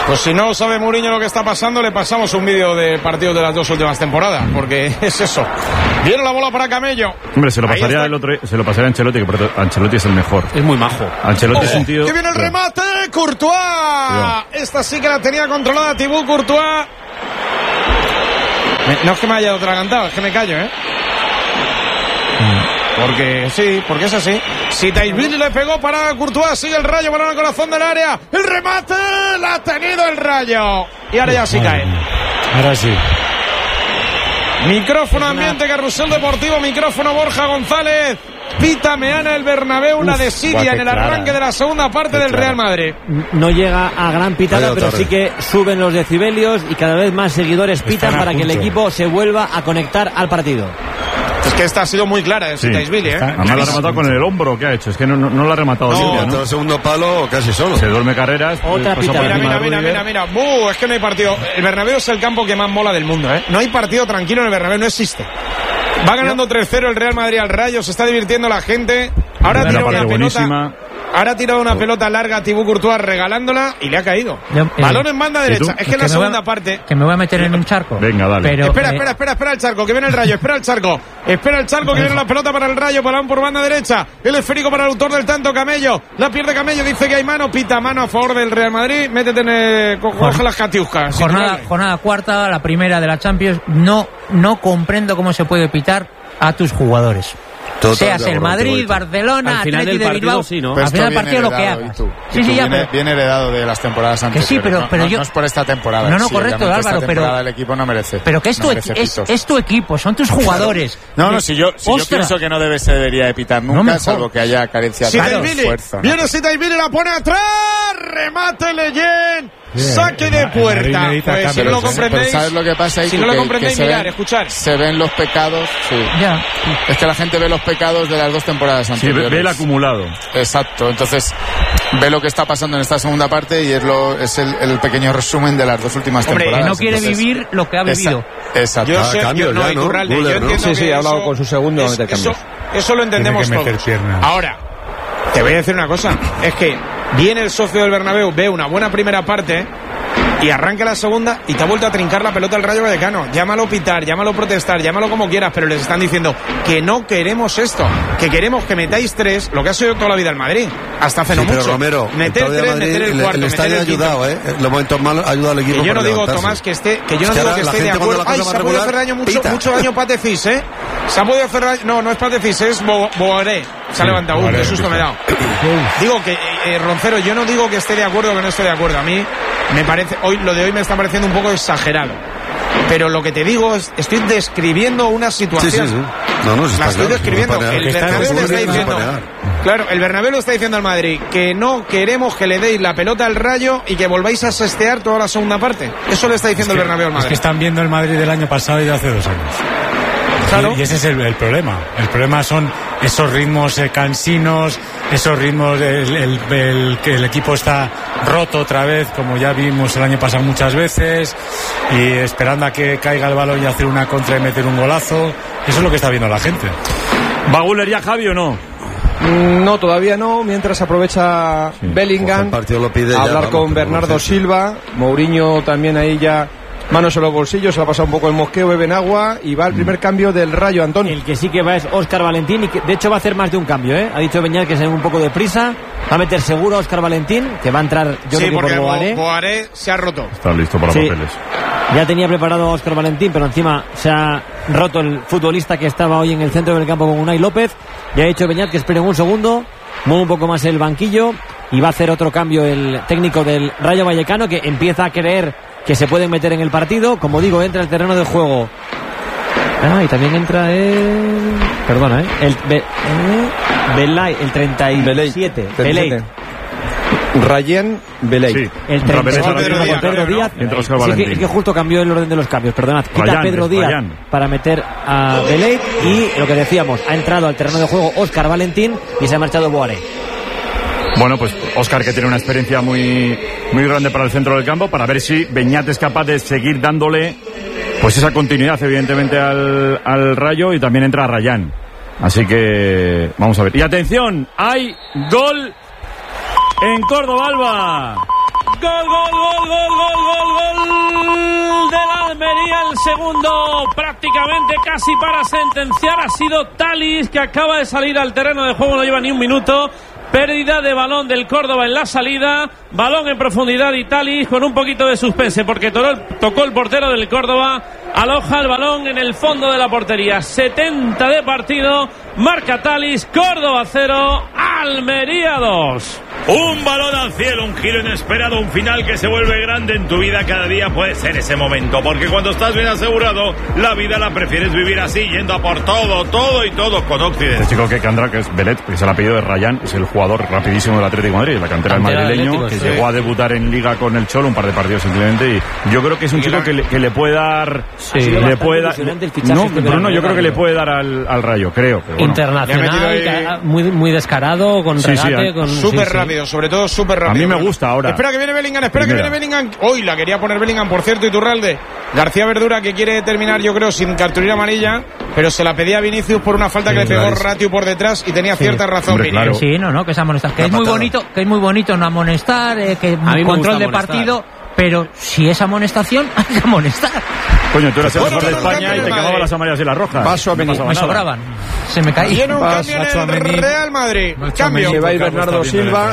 Pues si no sabe Mourinho lo que está pasando, le pasamos un vídeo de partidos de las dos últimas temporadas, porque es eso. Viene la bola para Camello. Hombre, se lo pasaría el otro, se lo pasaría a Ancelotti, que por Ancelotti es el mejor. Es muy majo. Ancelotti oh, es un tío. ¡Que viene el remate! ¡Courtois! Cuidado. Esta sí que la tenía controlada Thibaut Courtois. Me, no es que me haya atragantado, es que me callo, ¿eh? Porque sí, porque es así. Si Taisvili le pegó para Courtois, sigue el Rayo, balón al corazón del área. El remate la ha tenido el Rayo. Y ahora ya sí cae. Ahora sí. Micrófono ambiente, Carrusel Deportivo, micrófono Borja González. Pita Meana el Bernabéu, una desidia en el arranque de la segunda parte del Real Madrid. No llega a gran pitada, pero sí que suben los decibelios y cada vez más seguidores pitan para que el equipo se vuelva a conectar al partido. Es que esta ha sido muy clara, sí. Taisvili, ¿eh? Además la ha rematado con el hombro, ¿qué ha hecho? Es que no, no, no la ha rematado no, limpia, ¿no? El segundo palo casi solo. Se duerme carreras. Otra pitada. Mira, mira, mira, mira, mira. Buh, es que no hay partido. El Bernabéu es el campo que más mola del mundo, ¿eh? No hay partido tranquilo en el Bernabéu, no existe. Va ganando tres cero el Real Madrid al Rayo, se está divirtiendo la gente. Ahora tira una pelota. Ahora ha tirado una pelota larga a Thibaut Courtois regalándola y le ha caído. Yo, eh, Balón en banda derecha. Es que en la segunda a, parte. Que me voy a meter en un charco. Venga, dale. Pero, espera, eh, espera, espera, espera el charco, que viene el Rayo. Espera el charco. Espera el charco, que viene la pelota para el Rayo. Balón por banda derecha. El esférico para el autor del tanto, Camello. La pierde Camello, dice que hay mano. Pita mano a favor del Real Madrid. Métete en el. Coge las catiuscas. Jornada, jornada cuarta, la primera de la Champions. No, no comprendo cómo se puede pitar a tus jugadores. Total, seas el Madrid, Barcelona, Atlético de Bilbao, sí, ¿no? Al final del partido lo que hagas. Tú, sí, sí, ya, viene, pero... viene heredado de las temporadas anteriores. Que sí, pero, pero no, yo... no es por esta temporada. No, no, sí, correcto, Álvaro, pero... el equipo no merece. Pero que es, no tu, merece es, es tu equipo, son tus jugadores. No, no, si yo, si yo pienso que no debe, se debería de pitar nunca, no salvo que haya carencia de esfuerzo. Viene Sitaivili, la pone atrás, remate Leyen. Bien, saque de puerta. Pues, si no lo comprendéis, ¿sabes lo que pasa ahí? Si no lo comprendéis, que mirar, ven, escuchar. Se ven los pecados. Sí. Ya. Es que la gente ve los pecados de las dos temporadas anteriores. Sí, ve, ve el acumulado. Exacto. Entonces ve lo que está pasando en esta segunda parte y es lo es el, el pequeño resumen de las dos últimas Hombre, temporadas. Que no quiere Entonces, vivir lo que ha vivido. Exacto. Yo sé, cambio, yo, no, ya, ¿no? Curralde, Buller, yo ¿no? entiendo Sí, sí, que ha hablado eso, con su segundo es, de eso, eso lo entendemos todos. Piernas. Ahora, te voy a decir una cosa. Es que viene el socio del Bernabéu, ve una buena primera parte y arranca la segunda y te ha vuelto a trincar la pelota al Rayo Vallecano. Llámalo pitar, llámalo protestar, llámalo como quieras, pero les están diciendo que no queremos esto, que queremos que metáis tres, lo que ha sido toda la vida el Madrid, hasta hace sí, no pero mucho. Romero, meter el tres, Madrid, meter el le, cuarto, le está meter el ayudado, quinto. ¿eh? En los momentos malos ayuda al equipo. Que yo no digo, levantarse. Tomás, que esté, que yo no es que digo que esté de acuerdo. Ay, se ha podido hacer daño mucho, mucho daño Patefis, ¿eh? Se ha podido hacer daño, no, no es Patefis, es Bo, Boaré. Se sí, ha levantado, uh, qué susto me he dado. Digo que, eh, Roncero, yo no digo que esté de acuerdo o que no esté de acuerdo. A mí me parece, hoy lo de hoy me está pareciendo un poco exagerado. Pero lo que te digo es, estoy describiendo una situación. Sí, sí, sí. No, no, si la estoy claro, describiendo. No el Bernabéu le está diciendo. Claro, el Bernabéu le está diciendo al Madrid que no queremos que le deis la pelota al Rayo y que volváis a sestear toda la segunda parte. Eso le está diciendo es que, el Bernabéu al Madrid. Es que están viendo el Madrid del año pasado y de hace dos años. Claro. Y, y ese es el, el problema. El problema son esos ritmos eh, cansinos, esos ritmos, el, el, el, que el equipo está roto otra vez, como ya vimos el año pasado muchas veces, y esperando a que caiga el balón y hacer una contra y meter un golazo. Eso es lo que está viendo la gente. ¿Va Guller ya, Javi, o no? No, todavía no, mientras aprovecha sí, Bellingham pues lo pide a ya, hablar vamos, con Bernardo Silva. Mourinho también ahí ya manos en los bolsillos, se le ha pasado un poco el mosqueo, beben agua y va el primer cambio del Rayo, Antonio. El que sí que va es Óscar Valentín y que de hecho va a hacer más de un cambio, ¿eh? Ha dicho Beñat que se ve un poco de prisa, va a meter seguro a Óscar Valentín, que va a entrar yo sí, creo que por Boaré. Boaré se ha roto. Está listo para sí. papeles. Ya tenía preparado a Óscar Valentín, pero encima se ha roto el futbolista que estaba hoy en el centro del campo con Unai López. Ya ha dicho Beñat que esperen un segundo, mueve un poco más el banquillo y va a hacer otro cambio el técnico del Rayo Vallecano, que empieza a creer que se pueden meter en el partido. Como digo, entra el terreno de juego. Ah, y también entra el... Perdona, ¿eh? El Be... eh... Belay, el treinta y siete. Belay. Rayen Belay. Sí. El treinta y siete Pedro Díaz. Pedro Díaz. Entra Óscar Sí, Valentín. que, es que justo cambió el orden de los cambios. Perdonad. Quita Ryan, a Pedro Díaz Ryan. para meter a Belay. Y lo que decíamos, ha entrado al terreno de juego Óscar Valentín y se ha marchado Boaré. Bueno, pues Óscar, que tiene una experiencia muy, muy grande para el centro del campo, para ver si Beñat es capaz de seguir dándole pues esa continuidad, evidentemente, al, al Rayo, y también entra Rayán. Así que vamos a ver. Y atención, hay gol en Córdoba, Alba. Gol, gol, gol, gol, gol, gol, gol del Almería. El segundo prácticamente casi para sentenciar ha sido Thalys, que acaba de salir al terreno de juego, no lleva ni un minuto. Pérdida de balón del Córdoba en la salida, balón en profundidad y Thalys con un poquito de suspense porque tocó el portero del Córdoba, aloja el balón en el fondo de la portería. setenta de partido, marca Thalys, Córdoba cero, Almería dos. Un balón al cielo, un giro inesperado, un final que se vuelve grande en tu vida. Cada día puede ser ese momento, porque cuando estás bien asegurado, la vida la prefieres vivir así, yendo a por todo, todo y todo con Occidente. Este chico que Candra, que es Belet, que es el apellido de Rayán, es el jugador rapidísimo del Atlético de Madrid, la cantera del madrileño, Atlético, que sí. Llegó a debutar en Liga con el Cholo, un par de partidos simplemente, y yo creo que es un chico que le, que le puede dar... Sí, sí le puede dar... No, este Bruno, yo creo que le puede dar al, al Rayo, creo. Pero bueno. Internacional, muy, muy descarado, con sí, regate, sí, con... Súper sí, rápido, sí. sobre todo súper rápido. A mí me gusta ahora. Espera que viene Bellingham, espera Primera. que viene Bellingham. Hoy la quería poner Bellingham, por cierto, Iturralde. García Verdura, que quiere terminar, yo creo, sin cartulina amarilla, pero se la pedía a Vinicius por una falta sí, que le pegó claro. Ratio por detrás y tenía sí. cierta razón. Hombre, claro. Sí, no, no, que es amonestar. Que es muy bonito, que es muy bonito no amonestar, eh, que control de partido, pero si es amonestación, hay que amonestar. Coño, tú eras el mejor de España y te cagaban las amarillas y las rojas. Paso a me, me sobraban. Se me caía. Viene un cambio en el Real Madrid. Cambio. Se va a ir Bernardo Silva.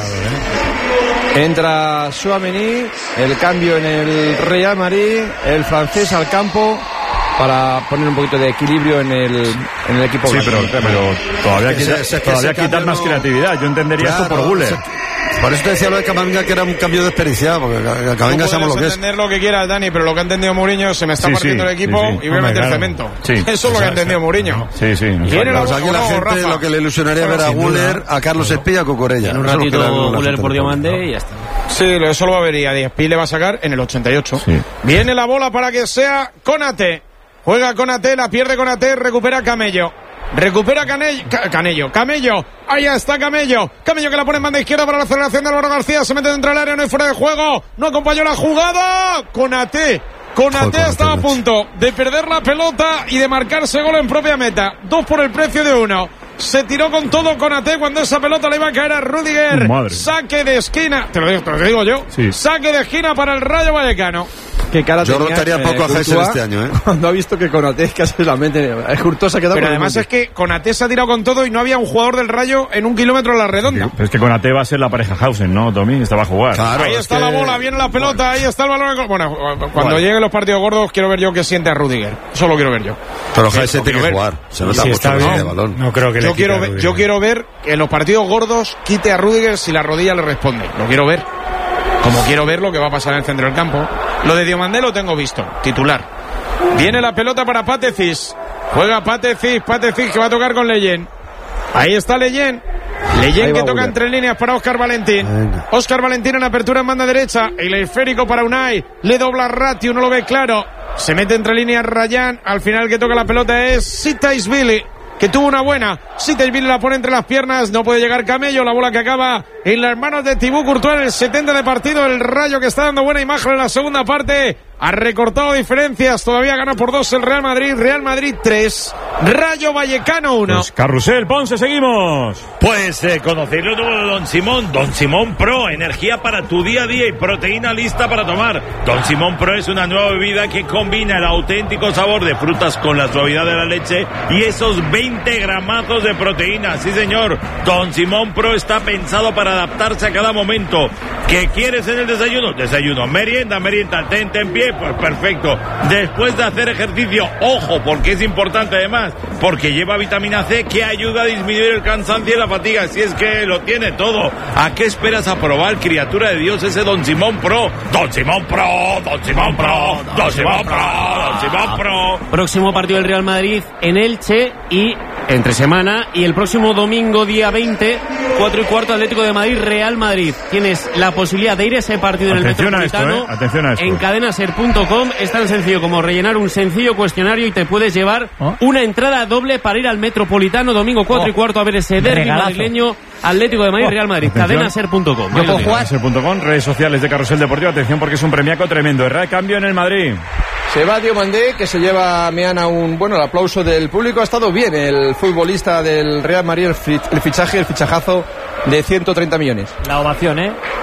Entra Tchouaméni. El cambio en el Real Madrid. El francés al campo para poner un poquito de equilibrio en el, en el equipo. Sí, pero, pero todavía, es que quita, se, todavía quitar no... más creatividad. Yo entendería claro, esto por Guller. Se... Por eso te decía lo de Camavinga, que era un cambio de experiencia, porque Camavinga sabemos lo que es. entender lo que quieras, Dani, pero lo que ha entendido Mourinho, se me está sí, partiendo sí, el equipo sí, sí. y voy a meter claro. cemento. Sí. Eso es lo que ha entendido Mourinho. Sí, sí. No Viene la, o sea, aquí la gente Rafa. Lo que le ilusionaría ver a Guller, a Carlos Espí y a Cucurella. En un ratito Guller por Diomande y ya está. Sí, eso lo va a ver y a Diespí le va a sacar en el ochenta y ocho. Sí. Viene la bola para que sea Konaté. Juega Konaté, la pierde Konaté, recupera Camello. Recupera Canello, Canello, Camello, ahí está Camello, Camello que la pone en banda izquierda para la aceleración de Álvaro García, se mete dentro del área, no hay fuera de juego, no acompañó la jugada, Konaté, Konaté estaba a punto de perder la pelota y de marcarse gol en propia meta, dos por el precio de uno. Se tiró con todo Konaté cuando esa pelota le iba a caer a Rudiger. Madre. Saque de esquina, te lo digo, te lo digo yo, sí. Saque de esquina para el Rayo Vallecano. Que cara yo tenía, rotaría eh, poco a Gessel este año, ¿eh? Cuando ha visto que Konaté casi la mente. Es Hurtosa quedado. Pero además es que Konaté se ha tirado con todo y no había un jugador del Rayo en un kilómetro a la redonda. Sí, pero es que Konaté va a ser la pareja Hausen, ¿no, Tommy? Esta va a jugar. Claro, ahí está que... la bola, viene la pelota, ahí está el balón. Bueno, cuando bueno. lleguen los partidos gordos, quiero ver yo que siente a Rudiger. Eso lo quiero ver yo. Pero Gessel tiene que jugar. Se nota sí, mucho bien de balón. No creo que yo le quiero ver, yo quiero ver que en los partidos gordos quite a Rudiger si la rodilla le responde. Lo quiero ver. Como quiero ver lo que va a pasar en el centro del campo. Lo de Diomandé lo tengo visto, titular. Viene la pelota para Patecis. Juega Patecis, Patecis que va a tocar con Leyen. Ahí está Leyen. Leyen que toca entre líneas para Óscar Valentín. Venga. Óscar Valentín en apertura en banda derecha. El esférico para Unai. Le dobla Ratio, no lo ve claro. Se mete entre líneas Rayán. Al final que toca la pelota es Sitaisvili, que tuvo una buena. Sitaisvili la pone entre las piernas. No puede llegar Camello. La bola que acaba en las manos de Thibaut Courtois en el setenta de partido. El Rayo que está dando buena imagen en la segunda parte. Ha recortado diferencias. Todavía gana por dos el Real Madrid. Real Madrid tres. Rayo Vallecano uno. Pues Carrusel, Ponce, seguimos. Pues eh, conocer lo nuevo de Don Simón. Don Simón Pro. Energía para tu día a día y proteína lista para tomar. Don Simón Pro es una nueva bebida que combina el auténtico sabor de frutas con la suavidad de la leche y esos veinte gramazos de proteína. Sí, señor. Don Simón Pro está pensado para adaptarse a cada momento. ¿Qué quieres en el desayuno? Desayuno. Merienda, merienda. Tente en pie. Pues perfecto. Después de hacer ejercicio, ojo, porque es importante además, porque lleva vitamina C que ayuda a disminuir el cansancio y la fatiga. Si es que lo tiene todo. ¿A qué esperas a probar, criatura de Dios, ese Don Simón Pro? Don Simón Pro, Don Simón Pro, Don Simón Pro, Don Simón Pro. Próximo partido del Real Madrid en Elche y entre semana, y el próximo domingo día veinte, cuatro y cuarto, Atlético de Madrid, Real Madrid. Tienes la posibilidad de ir a ese partido en el Metropolitano. Esto, ¿eh? Atención a esto. En cadenaser punto com. Es tan sencillo como rellenar un sencillo cuestionario y te puedes llevar ¿Oh? una entrada doble para ir al Metropolitano domingo cuatro oh. y cuarto a ver ese derbi madrileño, Atlético de Madrid, oh. Real Madrid. cadenaser punto com. cadenaser punto com, redes sociales de Carrusel Deportivo. Atención porque es un premiaco tremendo. El cambio en el Madrid. Se va Diomandé, que se lleva Meana un bueno el aplauso del público. Ha estado bien el futbolista del Real Madrid, el fichaje, el fichajazo de ciento treinta millones. La ovación, ¿eh?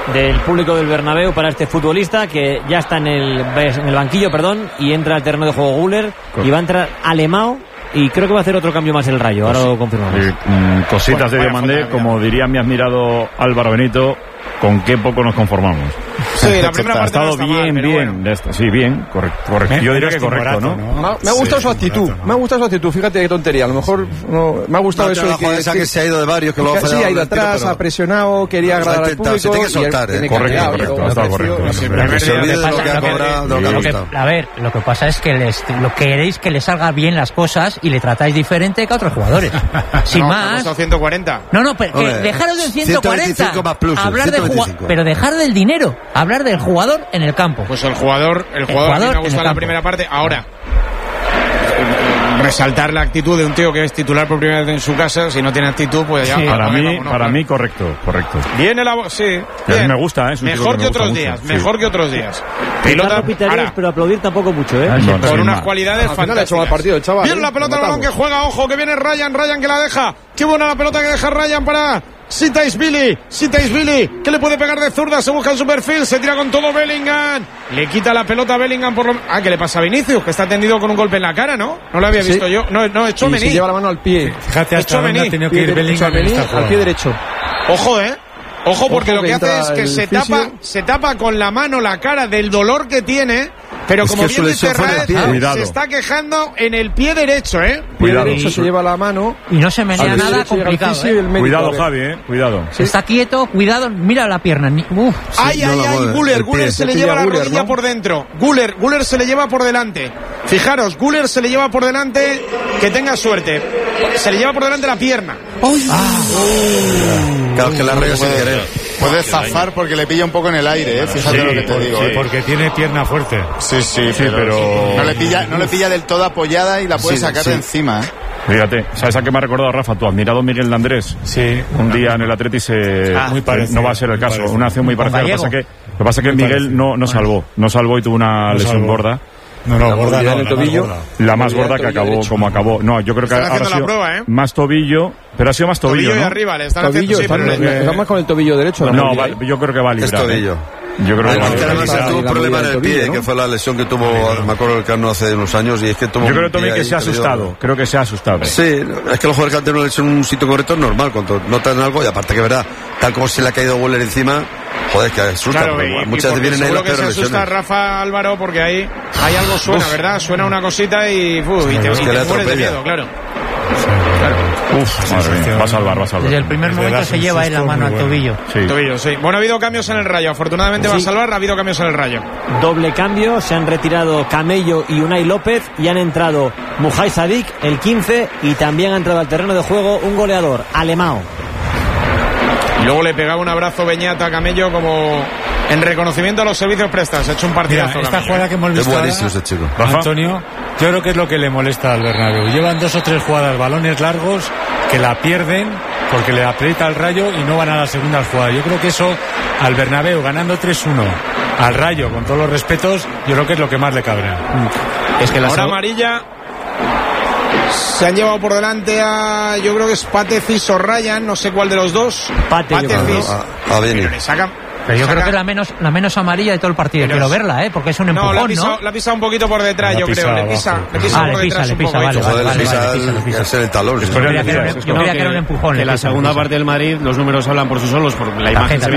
del público del Bernabéu para este futbolista que ya está en el, en el banquillo, perdón, y entra al terreno de juego Güler y va a entrar Alemão. Y creo que va a hacer otro cambio más el Rayo, ahora lo confirmamos. Eh, mm, cositas bueno, de Diomandé, como diría mi admirado Álvaro Benito, con qué poco nos conformamos. Sí, la primera parte ha estado no está bien, mal, bien. Bueno. De esta. Sí, bien, correcto. correcto. Yo diría que correcto, ¿no? ¿no? Me ha, me ha gustado sí, su actitud, rato, ¿no? me ha gustado su actitud, fíjate qué tontería. A lo mejor no, me ha gustado no, eso de que, esa que se ha ido de varios, que lo ha fallado. Sí, ha ido atrás, pero... ha presionado, quería agradar al público. Se tiene que soltar, eh. Correcto, correcto, está correcto. Que se olvide de lo que ha cobrado, de lo que ha gustado. A ver, lo que pasa es que les, lo queréis que le salga bien las cosas y le tratáis diferente que a otros jugadores. Sin más. ciento cuarenta. No, no, pero dejaros del ciento cuarenta. Hablar de jugador, pero dejar del dinero, hablar del jugador en el campo. Pues el jugador, el jugador, el jugador a mí me ha gustado la primera parte. Ahora, resaltar la actitud de un tío que es titular por primera vez en su casa. Si no tiene actitud, pues ya. Sí. Para mí, vámonos, para claro. mí correcto, correcto. Viene la, sí. A mí me gusta, ¿eh? Es un mejor que, que otros mucho, días, sí. mejor que otros días. Pelota, ahora, pero aplaudir tampoco mucho, ¿eh? No, con unas cualidades fantásticas. Partido, chaval, bien la pelota, el balón que juega, ojo, que viene Ryan, Ryan que la deja. Qué buena la pelota que deja Ryan para Sitaisvili, Sitaisvili, que le puede pegar de zurda, se busca en su perfil, se tira con todo Bellingham, le quita la pelota a Bellingham por lo... Ah, ¿qué le pasa a Vinicius? Que está tendido con un golpe en la cara, ¿no? No lo había visto sí. yo. No, no, echó Mení. Se lleva la mano al pie. Fíjate hasta dónde ha tenido que ir Bellingham al pie derecho. Ojo, ¿eh? Ojo, porque Ojo lo que, que hace es que se fisio. tapa, se tapa con la mano la cara del dolor que tiene, pero es como bien dice Raed, se está quejando en el pie derecho, ¿eh? Cuidado. Pie derecho se lleva la mano. Y no se menea nada complicado, ¿eh? Cuidado, Javi, ¿eh? Cuidado. Sí. Está quieto, cuidado, mira la pierna. Uf. Ay, sí, ay, no ay, Güler, Güler se le lleva la Guller, rodilla ¿no? por dentro. Güler, Güler se le lleva por delante. Fijaros, Güler se le lleva por delante, que tenga suerte. Se le lleva por delante la pierna. ¡Uy! Ah. Oh. Claro, que la raya sin querer. Puede zafar porque le pilla un poco en el aire, ¿eh? Fíjate sí, lo que te digo. Sí, ¿eh? porque tiene pierna fuerte. Sí, sí, sí pero, pero... No, le pilla, no le pilla del todo apoyada y la puede sí, sacar sí. de encima, ¿eh? Fíjate, ¿sabes a qué me ha recordado, Rafa? Tu admirado Miguel de Andrés. Sí. Un día en el Atleti se... Ah, muy parecido, no va a ser el caso. Parecido. Una acción muy parecida. Lo que pasa que, lo que, pasa que Miguel parecido. no, no salvó. No salvó y tuvo una no lesión salvó. gorda. No, no, la gorda no, en el tobillo. La más gorda que acabó derecho. como acabó. No, yo creo que ahora ha sido prueba, ¿eh? más tobillo, pero ha sido más tobillo, tobillo ¿no? y arriba, le están tobillo, haciendo, sí, están, pero están más con el tobillo derecho. No, va, yo creo que va a librar. Es tobillo. Yo creo que ah, va a librar. Además tuvo un problema en el pie, ¿no? Que fue la lesión que tuvo, me acuerdo el Cano hace unos años, y es que tuvo Yo creo también que se ha asustado, creo que se ha asustado. Sí, es que los jugadores que han tenido una lesión en un sitio correcto es normal, cuando notan algo, y aparte que verá, tal como se le ha caído Güler encima, joder, que asusta. Claro, y, muchas veces vienen ahí las peores lesiones. Seguro que se asusta Rafa Álvaro porque ahí hay algo suena, uf. ¿verdad? Suena una cosita y, uf, y te, y te mueres de miedo, claro. Claro. Uf, madre mía, va a salvar, va a salvar. Desde el primer Desde momento se lleva él la mano al tobillo. Sí. Tobillo, sí. Bueno, ha habido cambios en el Rayo. Afortunadamente sí. va a salvar, ha habido cambios en el Rayo. Doble cambio, se han retirado Camello y Unai López y han entrado Mujai Sadik, el quince, y también ha entrado al terreno de juego un goleador, Alemão. Y luego le pegaba un abrazo Beñata a Camello como en reconocimiento a los servicios prestados. Ha hecho un partidazo. Mira, esta Camello. jugada que hemos visto es buenísimo ese chico. Antonio, yo creo que es lo que le molesta al Bernabéu. Llevan dos o tres jugadas, balones largos, que la pierden porque le aprieta el Rayo y no van a la segunda jugada. Yo creo que eso al Bernabéu, ganando tres uno, al Rayo, con todos los respetos, yo creo que es lo que más le cabrea. Es que la ahora amarilla se han llevado por delante a, yo creo que es Patecis o Ryan, no sé cuál de los dos. Pate, Patecis. A, a Beni. Pero yo Saca... creo que es la menos, la menos amarilla de todo el partido. Pero Quiero verla, ¿eh? Porque es un empujón, no, la pisa, ¿no? La pisa un poquito por detrás, la yo creo. Le pisa, le pisa ah, por le pisa, detrás le pisa, un vale, poco. vale, vale, pisa, vale, le pisa, le pisa. Es el talón. Yo creía que era un empujón. Que la segunda parte del Madrid, los números hablan por sí solos, por la imagen se ve.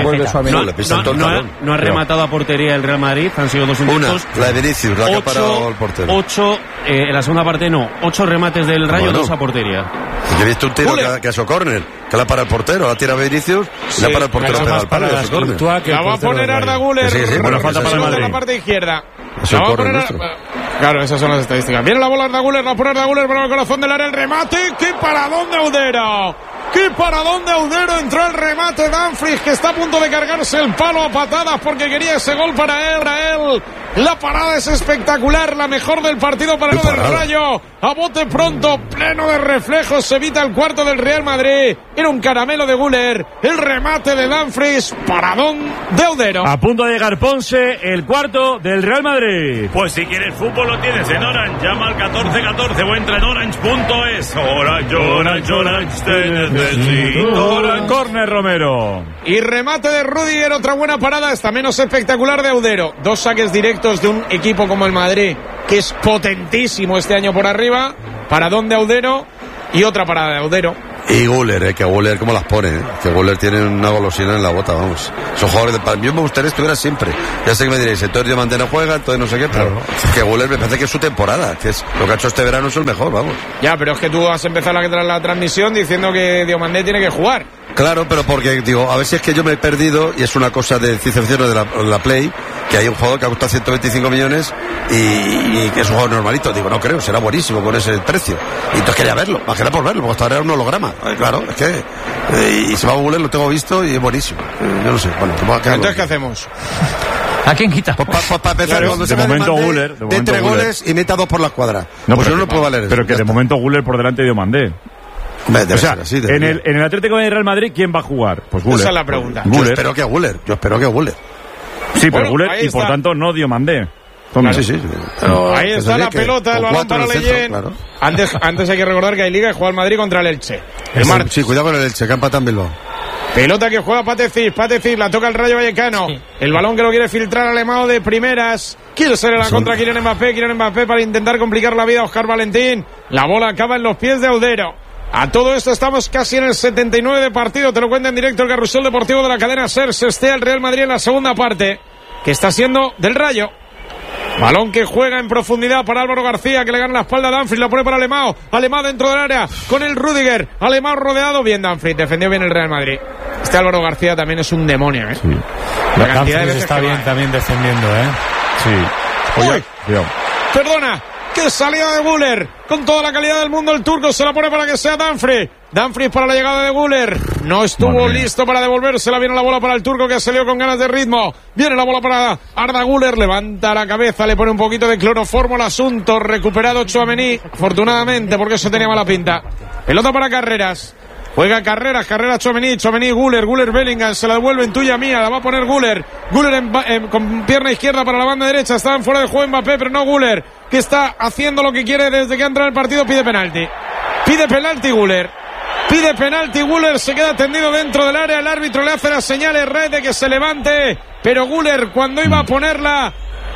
No ha rematado a portería el Real Madrid, han sido dos intentos. Una, la de Vinicius, la que ha parado el portero. Ocho, en la segunda parte no, ocho remates del Rayo, dos a portería. Yo he visto un tiro que, que a su córner, que la para el portero, la tira Vinicius y la para el portero pega al palo de su córner. La va a poner Arda Güler. Sí, sí, bueno, falta para el Madrid. La parte izquierda. La va a poner a... Claro, esas son las estadísticas. Viene la bola Arda Güler, la pone Arda Güler para el corazón del área, el remate. ¡Qué paradón de Audero! ¡Qué paradón de Audero! Entró el remate de Dumfries, que está a punto de cargarse el palo a patadas porque quería ese gol para él, para él. La parada es espectacular, la mejor del partido para el del Rayo. A bote pronto, pleno de reflejos, se evita el cuarto del Real Madrid. Era un caramelo de Güler, el remate de Dumfries, paradón de Audero. A punto de llegar Ponce, el cuarto del Real Madrid. Pues si quieres fútbol lo tienes en Orange, llama al catorce catorce o entra en orange punto es. Orange, Orange, Orange, Besito. Córner Romero. Y remate de Rüdiger, otra buena parada, esta menos espectacular de Audero. Dos saques directos de un equipo como el Madrid, que es potentísimo este año por arriba. Paradón de Audero y otra parada de Audero. Y Güler, eh, que Güler cómo las pone, eh? Que Güler tiene una golosina en la bota, vamos. Son jugadores de... Para mí me gustaría que estuviera siempre. Ya sé que me diréis, entonces Diamante no juega, entonces no sé qué, pero que Güler me parece que es su temporada, que es lo que ha hecho este verano es el mejor, vamos. Ya, pero es que tú has empezado la, la transmisión diciendo que Diomandé tiene que jugar. Claro, pero porque, digo, a ver si es que yo me he perdido, y es una cosa de ciencia ficción de la, de la Play, que hay un jugador que ha costado ciento veinticinco millones y, y que es un jugador normalito. Digo, no creo, será buenísimo con ese precio. Y entonces quería verlo, más que nada por verlo, porque hasta ahora era un holograma. Eh, claro, es que... Eh, y se va a Güler, lo tengo visto y es buenísimo. Eh, yo no sé, bueno, pues entonces, ¿qué hacemos? ¿A quién quita? Pues para pa, pa empezar, claro, cuando de se momento Mandé, Güler, de, de momento entre Güler. goles y meta dos por la escuadra. No, pues pero yo no que, puedo valer eso. Pero que de está. momento Güler por delante de Diomandé. Debe o sea, ser así, en el, en el Atlético de Real Madrid, ¿quién va a jugar? Pues Güler. Esa es la pregunta. Yo espero que Güler, yo espero que Güler. Sí, pero bueno, Güler y por está. tanto no Diomandé. Claro, sí, sí. Pero ahí está la pelota, el balón para Leyen. Claro. Antes, antes hay que recordar que hay liga y juega el Madrid contra el Elche. El Mar... Sí, cuidado con el Elche, campa también lo. Pelota que juega Patecic, Patecic, la toca el Rayo Vallecano. Sí. El balón que lo quiere filtrar Alemão de primeras. Quiere ser en la Son... contra Kylian Mbappé, Kylian Mbappé para intentar complicar la vida a Óscar Valentín. La bola acaba en los pies de Audero. A todo esto estamos casi en el setenta y nueve de partido. Te lo cuenta en directo el Carrusel Deportivo de la cadena SER. Se estea el Real Madrid en la segunda parte, que está siendo del Rayo. Balón que juega en profundidad para Álvaro García, que le gana la espalda a Dumfries, la pone para Alemão. Alemão dentro del área con el Rüdiger. Alemão rodeado, bien Dumfries, defendió bien el Real Madrid. Este Álvaro García también es un demonio, ¿eh? Sí. La cantidad de veces está bien va. también defendiendo, ¿eh? Sí. Uy, Cuidado. Perdona. ¡Qué salida de Güler! Con toda la calidad del mundo, el turco se la pone para que sea Dumfries. Dumfries para la llegada de Güler. No estuvo listo para devolvérsela. Viene la bola para el turco, que salió con ganas de ritmo. Viene la bola para Arda Güler. Levanta la cabeza, le pone un poquito de cloroformo al asunto. Recuperado Tchouaméni, afortunadamente, porque eso tenía mala pinta. Pelota para Carreras. Juega Carreras, Carreras Tchouaméni, Tchouaméni Güler, Güler Bellingham, se la devuelve en tuya mía, la va a poner Güler. Güler en, en, con pierna izquierda para la banda derecha, estaban fuera de juego Mbappé, pero no Güler, que está haciendo lo que quiere desde que ha entrado el partido, pide penalti. Pide penalti Güler. Pide penalti Güler, se queda tendido dentro del área, el árbitro le hace las señales red de que se levante, pero Güler cuando iba a ponerla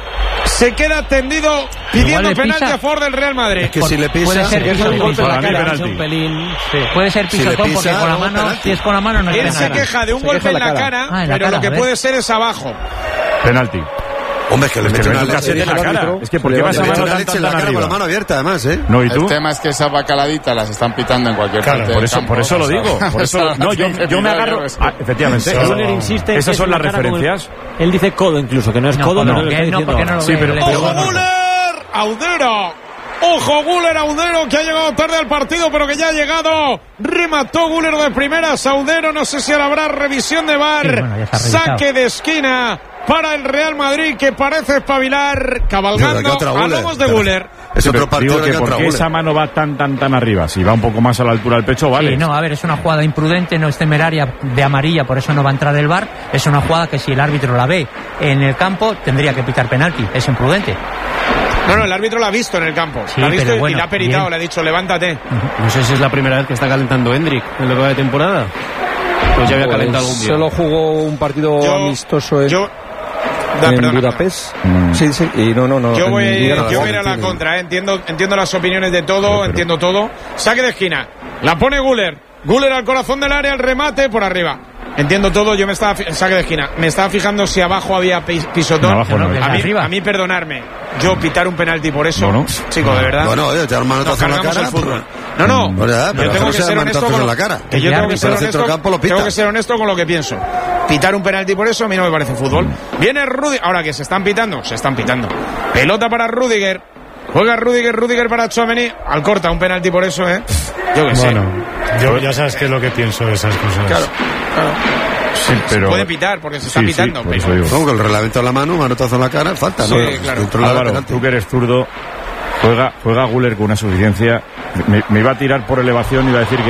se queda tendido pidiendo penalti a favor del Real Madrid. Es que si le pisa, puede ser pisotón por la cara, penalti. un pelín. Sí. Puede ser pisotón si porque pisa, con la no, mano, penalti. si es con la mano no es Él penalti. se queja de un Se golpe queja en la cara, cara. Ah, en la pero cara, lo que a ver. puede ser es abajo. Penalti. Hombre, es que le Es que mete le una mete un leche casete en la cara. Es que ¿por qué le vas a mete mano una tan, leche tan, en la tan cara con arriba? la mano abierta, además, ¿eh? No, ¿y tú? El tema es que esas bacaladitas las están pitando en cualquier Claro, parte por del eso, campo. por eso lo digo. Por eso, no, yo, yo me agarro. Ah, efectivamente. Pero Eso- Güler insiste en esas que son es las una cara con el- referencias. Él dice codo incluso, que no es No, codo, no, pero lo que está no, diciendo porque no lo ahora. Sí, ve, pero- le- ¡Ojo Güler! ¡Audero! ¡Ojo Güler, Audero, que ha llegado tarde al partido, pero que ya ha llegado! Remató Güler de primeras, Audero, no sé si ahora habrá revisión de V A R. Sí, bueno, ya está revisado. Saque de esquina para el Real Madrid, que parece espabilar, cabalgando. Pero, ¿qué otra Güler? Hablamos de Güler. Es Pero otro partido digo que que por otra qué Güler. esa mano va tan tan tan arriba. Si va un poco más a la altura del pecho, vale. Sí, no, a ver, es una jugada imprudente, no es temeraria de amarilla, por eso no va a entrar el V A R. Es una jugada que si el árbitro la ve en el campo, tendría que pitar penalti. Es imprudente. No, no, el árbitro la ha visto en el campo. Sí, la ha visto pero y bueno, la ha peritado, bien. le ha dicho, levántate. No sé si es la primera vez que está calentando Hendrik en lo que va de temporada. Pues ya había calentado algún día. Solo jugó un partido Yo- amistoso en, Yo, da, en perdona. Budapest. Mm. Sí, sí, y no, no, no. Yo en voy, Liga yo voy a ir a Argentina. la contra, ¿eh? entiendo, entiendo las opiniones de todo, entiendo todo. Saque de esquina, la pone Güler, Güler al corazón del área, el remate por arriba. Entiendo todo, yo me estaba, fi- saque de esquina, me estaba fijando si abajo había pi- pisotón. No, abajo no, a, mí, arriba. a mí perdonarme, yo pitar un penalti por eso, No, no. chico, de verdad. Bueno, oye, te da un Nos manotazo en la cargamos cara. el fútbol. No, no, Bueno, ya, pero yo tengo no que sea ser honesto manotazos con en lo, la cara. que yo El tengo que árbitro ser del honesto, centrocampo lo pita. tengo que ser honesto con lo que pienso. Pitar un penalti por eso a mí no me parece fútbol. Viene Rüdiger, ahora que se están pitando, se están pitando. Pelota para Rüdiger. Juega Rüdiger, Rüdiger para Tchouaméni. Al corta un penalti por eso, ¿eh? Yo que sé. Bueno, yo ya sabes qué es lo que pienso de esas cosas. Claro, claro. Sí, pero... Puede pitar porque se está Sí, pitando. sí, por pero- eso digo. No, con el reglamento en la mano, manotazo en la cara, falta, ¿no? Sí, claro. Dentro de la Álvaro, penalti. tú que eres zurdo, juega, juega Güler con una suficiencia. Me, me iba a tirar por elevación y iba a decir que... ¡Ojo!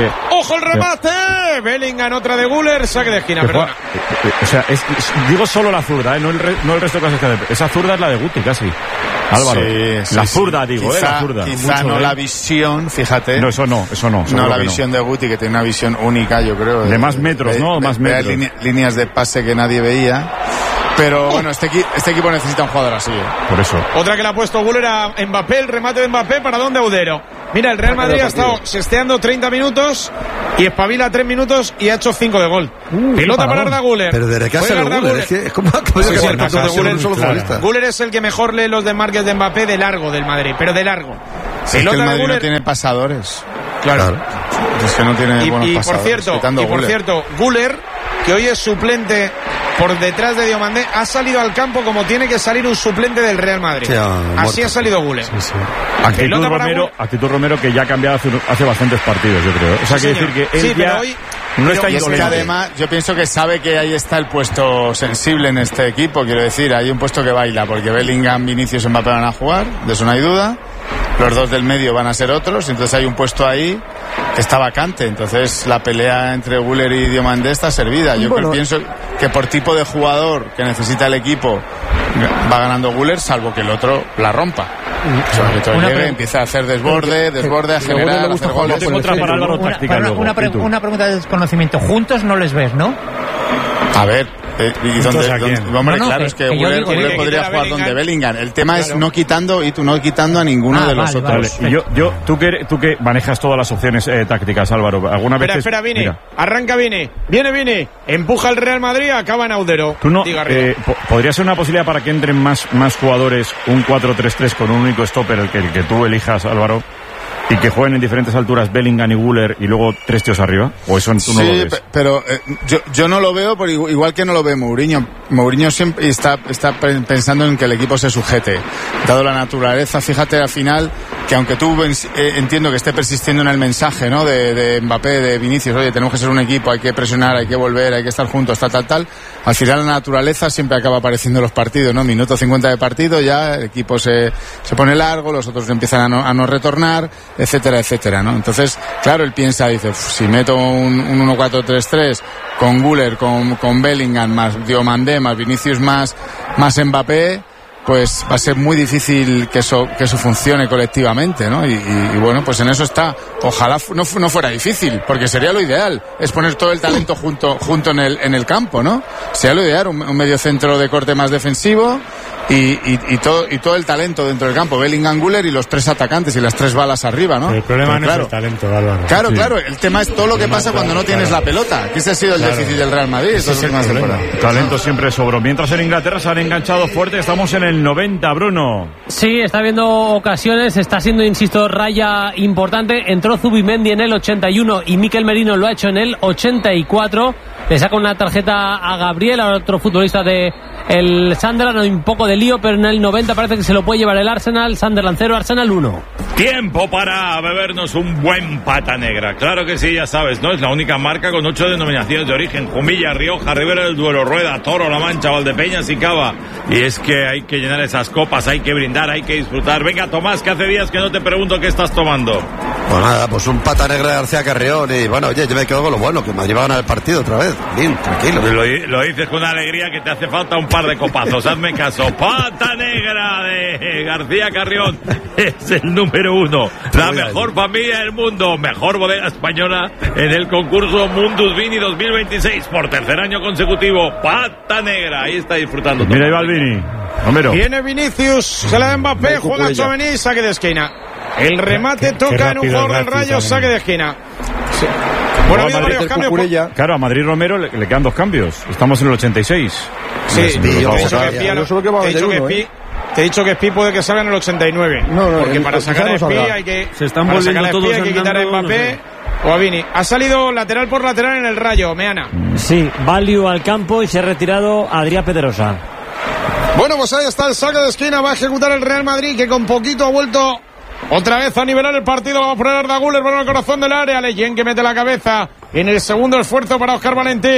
Ojo el remate. Bellingham, otra de Güler, saque de esquina, perdón. O sea, es, es, digo solo la zurda, ¿eh? no, el re, no el resto de cosas que... Esa zurda es la de Guti, casi. Álvaro. Sí, sí, la zurda, sí. digo, quizá, ¿eh? La zurda. Quizá Mucho, no ¿eh? la visión, fíjate. No, eso no, eso no. No la que visión no. de Guti, que tiene una visión única, yo creo. De, de más metros, de, ¿no? De, más de, metros. De line, líneas de pase que nadie veía. Pero bueno, este, este equipo necesita un jugador así, ¿eh? Por eso. Otra que le ha puesto Güler a Mbappé, el remate de Mbappé, ¿para dónde, Audero? Mira, el Real Madrid ha estado sesteando treinta minutos y espabila tres minutos y ha hecho cinco de gol. Uh, Pelota para Arda Güler. Pero desde que hace el Güler, es que es como, como sí, sí, que sí, Güler, solo futbolista. Güler es el que mejor lee los desmarques de Mbappé de largo del Madrid, pero de largo. Sí, es que el Madrid no tiene pasadores. Claro. claro. Es que no tiene y, buenos y pasadores. Por cierto, y por cierto, Güler, que hoy es suplente por detrás de Diomandé, ha salido al campo como tiene que salir un suplente del Real Madrid. Sí, así ha salido Güler. Sí, sí. Actitud Romero, actitud Romero que ya ha cambiado hace, hace bastantes partidos, yo creo. O sea, sí, quiere decir que él sí, ya pero hoy no está y es que además yo pienso que sabe que ahí está el puesto sensible en este equipo, quiero decir, hay un puesto que baila, porque Bellingham, Vinicius y Mbappé van a jugar, de eso no hay duda. Los dos del medio van a ser otros, entonces hay un puesto ahí que está vacante, entonces la pelea entre Güler y Diomandé está servida. Yo bueno, creo, pienso que por tipo de jugador que necesita el equipo va ganando Güler, salvo que el otro la rompa. O sea, que todo llegue, empieza a hacer desborde, desborde, a generar, a hacer goles. Otra para Álvaro una, táctica para luego, una, pre una pregunta de desconocimiento. Juntos no les ves, ¿no? A ver, eh, ¿y dónde, dónde, hombre, no, no, claro, que, es que, que Güler, Güler podría jugar Bellingham. donde Bellingham. El tema claro. es no quitando y tú no quitando a ninguno ah, de los vale, otros. Vale. Y yo, yo, tú que tú que manejas todas las opciones eh, tácticas, Álvaro, alguna vez. Espera, espera, Vini, arranca Vini, viene Vini, empuja el Real Madrid, acaba en Audero. Tú no, eh, podría ser una posibilidad para que entren más, más jugadores, un cuatro tres tres con un único stopper, el que, el que tú elijas, Álvaro. ¿Y que jueguen en diferentes alturas Bellingham y Güler y luego tres tíos arriba? ¿O eso tú no sí, lo ves? pero eh, yo, yo no lo veo, por igual que no lo ve Mourinho. Mourinho siempre está, está pensando en que el equipo se sujete. Dado la naturaleza, fíjate al final que aunque tú eh, entiendo que esté persistiendo en el mensaje, ¿no? De, de Mbappé, de Vinicius, oye, tenemos que ser un equipo, hay que presionar, hay que volver, hay que estar juntos, tal, tal, tal. Al final la naturaleza siempre acaba apareciendo en los partidos, ¿no? Minuto cincuenta de partido, ya el equipo se, se pone largo, los otros empiezan a no, a no retornar, etcétera, etcétera, ¿no? Entonces, claro, él piensa, dice, si meto un, un uno cuatro tres tres con Güler, con, con Bellingham, más Diomandé, más Vinicius, más, más Mbappé, pues va a ser muy difícil que eso, que eso funcione colectivamente, ¿no? Y, y, y bueno, pues en eso está. Ojalá no, no fuera difícil, porque sería lo ideal, es poner todo el talento junto, junto en el, en el campo, ¿no? Sería lo ideal, un, un medio centro de corte más defensivo y, y, y, todo, y todo el talento dentro del campo, Bellingham, Güler y los tres atacantes y las tres balas arriba, ¿no? Pero el problema Pero no claro, es el talento, Álvaro. Claro, sí. claro, el tema es todo lo que pasa cuando no tienes la pelota, que ese ha sido el claro. déficit del Real Madrid. Ese es el problema. Talento siempre sobró. Mientras en Inglaterra se han enganchado fuerte, estamos en el noventa, Bruno. Sí, está habiendo ocasiones, está siendo, insisto, raya importante. Entró Zubimendi en el ochenta y uno y Mikel Merino lo ha hecho en el ochenta y cuatro. Le saca una tarjeta a Gabriel, a otro futbolista de el Sunderland, un poco de lío, pero en el noventa parece que se lo puede llevar el Arsenal. Sunderland cero, Arsenal uno. Tiempo para bebernos un buen pata negra. Claro que sí, ya sabes, ¿no? Es la única marca con ocho denominaciones de origen. Jumilla, Rioja, Ribera del Duero, Rueda, Toro, La Mancha, Valdepeñas y Cava. Y es que hay que llenar esas copas, hay que brindar, hay que disfrutar. Venga, Tomás, que hace días que no te pregunto qué estás tomando. Pues nada, pues un pata negra de García Carrión. Y bueno, oye, yo me quedo con lo bueno, que me llevaban al partido otra vez. Bien, tranquilo. Lo, lo dices con una alegría que te hace falta un par de copazos. Hazme caso. Pata negra de García Carrión es el número uno. La mejor familia del mundo. Mejor bodega española en el concurso Mundus Vini dos mil veintiséis. Por tercer año consecutivo. Pata negra. Ahí está disfrutando. Mira, ahí va el Vini. Romero. Viene Vinicius. Se la da Mbappé. Juega Tchouaméni. Saque de esquina. El remate qué, toca qué en un jugador del Rayo. también. Saque de esquina. Sí. Bueno, ha habido varios cambios. Por... Claro, a Madrid Romero le, le quedan dos cambios. Estamos en el ochenta y seis. Sí, sí, te he dicho que Pi, no, solo que va a te, uno, Pi, ¿eh? te he dicho que Pi puede que salga en el ochenta y nueve. No, no, porque el, para sacar a Pi hay que, se están para volviendo sacar a todos Pi hay que quitar a Mbappé no sé. o a Vini. Ha salido lateral por lateral en el Rayo, Meana. Sí, Valio al campo y se ha retirado Adrián Pedrosa. Bueno, pues ahí está el saque de esquina. Va a ejecutar el Real Madrid, que con poquito ha vuelto otra vez a nivelar el partido. Vamos a poner a Güler para el corazón del área. Leyen que mete la cabeza en el segundo esfuerzo para Óscar Valentín.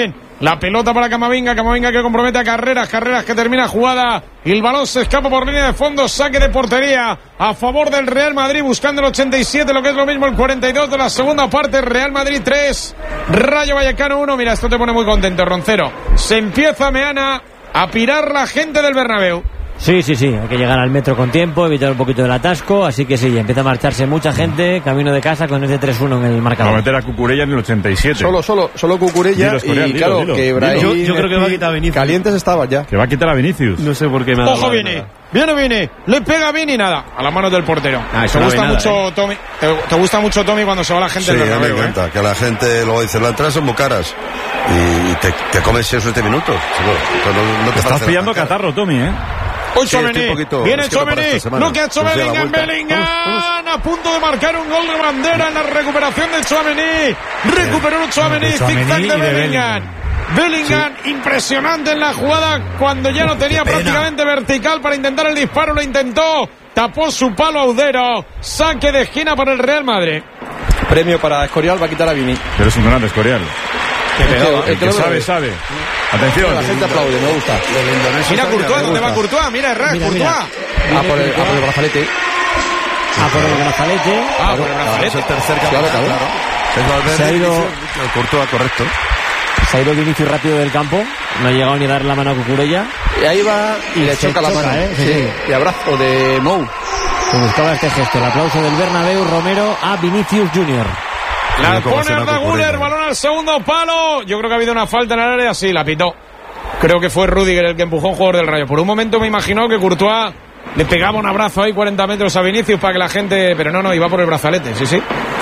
La pelota para Camavinga, Camavinga que compromete a Carreras, Carreras que termina jugada y el balón se escapa por línea de fondo, saque de portería a favor del Real Madrid, buscando el ochenta y siete, lo que es lo mismo el cuarenta y dos de la segunda parte. Real Madrid tres, Rayo Vallecano uno. Mira, esto te pone muy contento, Roncero. Se empieza Meana a pirar la gente del Bernabéu. Sí, sí, sí, hay que llegar al metro con tiempo, evitar un poquito del atasco, así que sí, empieza a marcharse mucha gente, camino de casa con ese tres uno en el marcador. Va a meter a Cucurella en el ochenta y siete. Solo, solo, solo Cucurella y dilo, claro, dilo, que Ibrahim... dilo. Yo, yo creo que va a quitar a Vinicius. Calientes estaba ya. Que va a quitar a Vinicius. No sé por qué me ha dado Ojo, la viene, nada. viene, viene, le pega a Vini, nada, a las manos del portero. Ah, eso te no gusta ve nada, mucho, eh. Tommy, te, te gusta mucho, Tommy, cuando se va la gente Sí, del a mí me Bernabéu, encanta, ¿eh? que la gente luego dice, las entradas son muy caras y, y te, te comes seis o siete minutos. Chico, no, no te Estás parece pillando nada. catarro, Tommy, ¿eh? Hoy Sí, estoy Tchouaméni, un poquito- viene es que no para Tchouaméni, esta semana. lo que ha hecho Pues ya la Bellingham, vuelta. Bellingham a punto de marcar un gol de bandera en la recuperación de Tchouaméni, recuperó Tchouaméni, De Tchouaméni zigzag y de de Bellingham. Bellingham, impresionante en la jugada cuando ya no tenía prácticamente vertical para intentar el disparo, lo intentó, tapó su palo Audero, saque de esquina para el Real Madrid. Premio para Escorial, va a quitar a Vini. Pero es un gran Escorial. Que pegaba, El el que que lo sabe, ve. sabe. Atención. La gente aplaude, me gusta. Mira Courtois, ¿dónde va Courtois? Mira, Herrera, Mira, Courtois. mira. A por el, a por el brazalete. Ah, por el brazalete. Ah, por el brazalete. Es el tercer Claro, capitán, claro. claro. Es Valverde, Se ha ido- Vinicius, Courtois, correcto. Se ha ido Vinicius rápido del campo, no ha llegado ni a dar la mano a Cucurella. Y ahí va y le se choca la choca, mano. ¿eh? Sí, Sí, sí. y abrazo de Mou. Se buscaba este gesto, el aplauso del Bernabéu, Romero a Vinicius junior La Mira cómo pone se la Arda Cucurella. Güler, balón al segundo palo. Yo creo que ha habido una falta en el área, sí, la pitó. Creo que fue Rüdiger el que empujó a un jugador del Rayo. Por un momento me imaginó que Courtois le pegaba un abrazo ahí cuarenta metros a Vinicius para que la gente... Pero no, no, iba por el brazalete, sí, sí.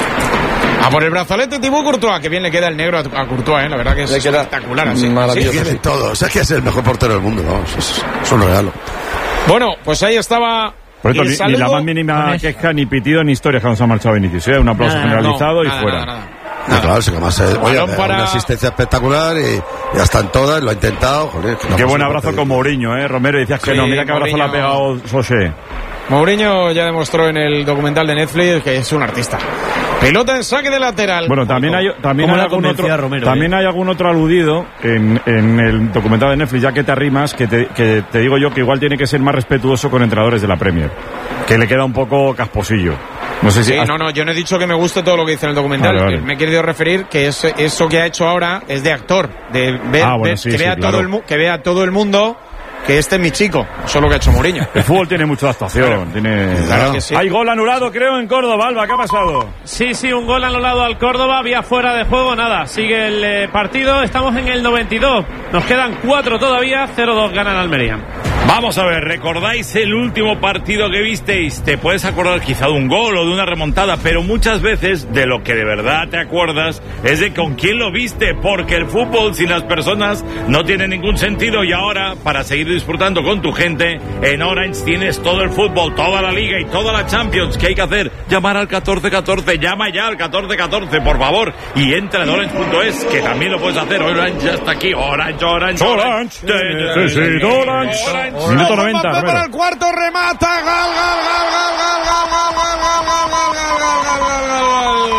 A por el brazalete Thibaut Courtois, que bien le queda el negro a, a Courtois, ¿eh? La verdad que es Le queda espectacular así. maravilloso. Sí, sí. Tiene todo. O sea, que es el mejor portero del mundo, vamos. Es, es un regalo. Bueno, pues ahí estaba... Por esto, el ni, ni saludo. la más mínima con eso. queja, ni pitido, ni historia cuando se ha marchado Vinicius. ¿eh? Un aplauso Nada, generalizado No, y nada, fuera. nada, nada. No, claro, sí, que además, eh, oye, Balón para- una asistencia espectacular y ya están todas, lo ha intentado. Joder, que no Qué pasa buen por abrazo pedir. con Mourinho, ¿eh? Romero, decías que Sí, no. Mira qué abrazo le ha Mourinho- pegado Sosé. Mourinho ya demostró en el documental de Netflix que es un artista. Pelota en saque de lateral. Bueno, también hay, también ¿Cómo hay la algún convencía otro, Romero, también eh? hay algún otro aludido en, en el documental de Netflix, ya que te arrimas, que te, que te digo yo que igual tiene que ser más respetuoso con entrenadores de la Premier, que le queda un poco casposillo. No sé si Sí, has- no, no, yo no he dicho que me guste todo lo que dice en el documental. Vale, vale. Me he querido referir que es, eso que ha hecho ahora es de actor, de ver, Ah, bueno, ver- sí, que, sí, vea claro. todo el, mu- que vea todo el mundo que este es mi chico. Eso es lo que ha hecho Mourinho. El fútbol tiene mucha adaptación. Tiene... Claro que sí. Hay gol anulado, creo, en Córdoba. Alba, ¿qué ha pasado? Sí, sí, un gol anulado al Córdoba, vía fuera de juego, nada, sigue el eh, partido, estamos en el noventa y dos, nos quedan cuatro todavía, cero dos gana el Almería. Vamos a ver, ¿recordáis el último partido que visteis? Te puedes acordar quizá de un gol o de una remontada, pero muchas veces de lo que de verdad te acuerdas es de con quién lo viste, porque el fútbol sin las personas no tiene ningún sentido. Y ahora, para seguir disfrutando con tu gente, en Orange tienes todo el fútbol, toda la Liga y toda la Champions. ¿Qué hay que hacer? Llamar al catorce catorce, llama ya al catorce catorce, por favor, y entra en orange punto es, que también lo puedes hacer. Orange ya está aquí, Orange, Orange, Orange. Necesito Orange. Minuto noventa, Mbappé para Romero. el cuarto, remata, gol, gol, gol, gol, gol, gol, gol, gol, gol, gol, gol, gol, gol,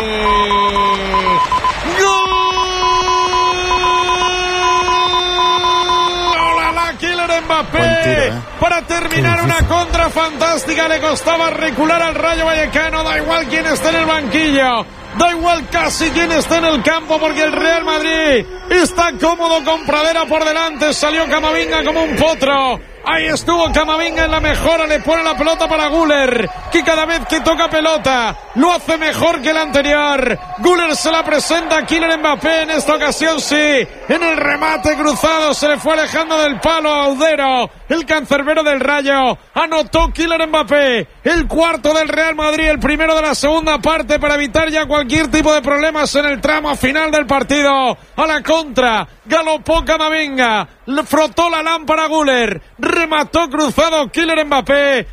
gol. ¡Hola, Kylian Mbappé! Buen tiro, ¿eh? Para terminar una contra fantástica, le costaba recular al Rayo Vallecano, da igual quién esté en el banquillo. Da igual casi quién está en el campo, porque el Real Madrid está cómodo con Pradera por delante. Salió Camavinga como un potro. Ahí estuvo Camavinga en la mejora, le pone la pelota para Güler, que cada vez que toca pelota lo hace mejor que el anterior. Güler se la presenta a Kylian Mbappé, en esta ocasión sí, en el remate cruzado se le fue alejando del palo a Audero, el cancerbero del Rayo. Anotó Kylian Mbappé, el cuarto del Real Madrid, el primero de la segunda parte, para evitar ya cualquier tipo de problemas en el tramo final del partido. A la contra, galopó Camavinga, le frotó la lámpara Güler, remató cruzado Kylian Mbappé,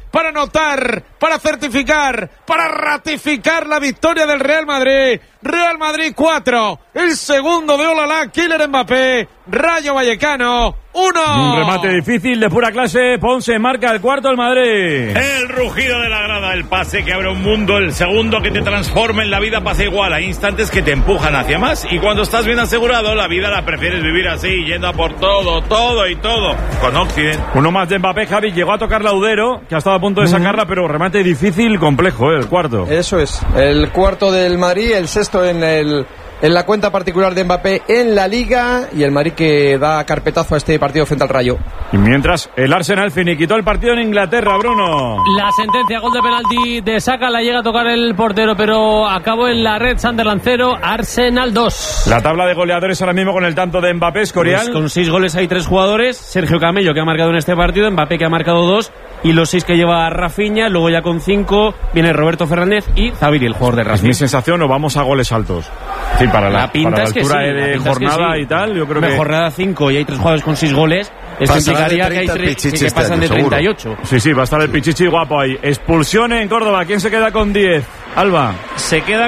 para anotar, para certificar, para ratificar la victoria del Real Madrid. Real Madrid cuatro, el segundo de Olala, Kylian Mbappé, Rayo Vallecano uno. Un remate difícil de pura clase, Ponce marca el cuarto del Madrid. El rugido de la grada, el pase que abre un mundo, el segundo que te transforma en la vida pasa igual, hay instantes que te empujan hacia más y cuando estás bien asegurado la vida la prefieres vivir así, yendo a por todo, todo y todo, con Occident. Uno más de Mbappé, Javi, llegó a tocar Laudero, que ha estado a punto de sacarla, pero remate difícil, complejo, ¿eh? El cuarto. Eso es, el cuarto del Madrid, el sexto en el en la cuenta particular de Mbappé en la Liga, y el Madrid que da carpetazo a este partido frente al Rayo. Y mientras el Arsenal finiquitó el partido en Inglaterra, Bruno. La sentencia, gol de penalti de Saka, la llega a tocar el portero, pero acabó en la red. Sunderland cero, Arsenal dos. La tabla de goleadores ahora mismo con el tanto de Mbappé, Escorial. Pues con seis goles hay tres jugadores: Sergio Camello, que ha marcado en este partido, Mbappé, que ha marcado dos, y los seis que lleva Rafinha. Luego ya con cinco viene Roberto Fernández y Zaviri, el jugador de Racing. Es mi sensación, o vamos a goles altos. Sí, para la, la pinta para la es que altura sí, de la jornada es que sí. y tal, yo creo Una que... jornada cinco y hay tres jugadores con seis goles. Esto implicaría que, hay tre- que, que pasan de treinta y ocho. Sí, sí, va a estar el Pichichi guapo ahí. Expulsión en Córdoba. ¿Quién se queda con diez? Alba. Se queda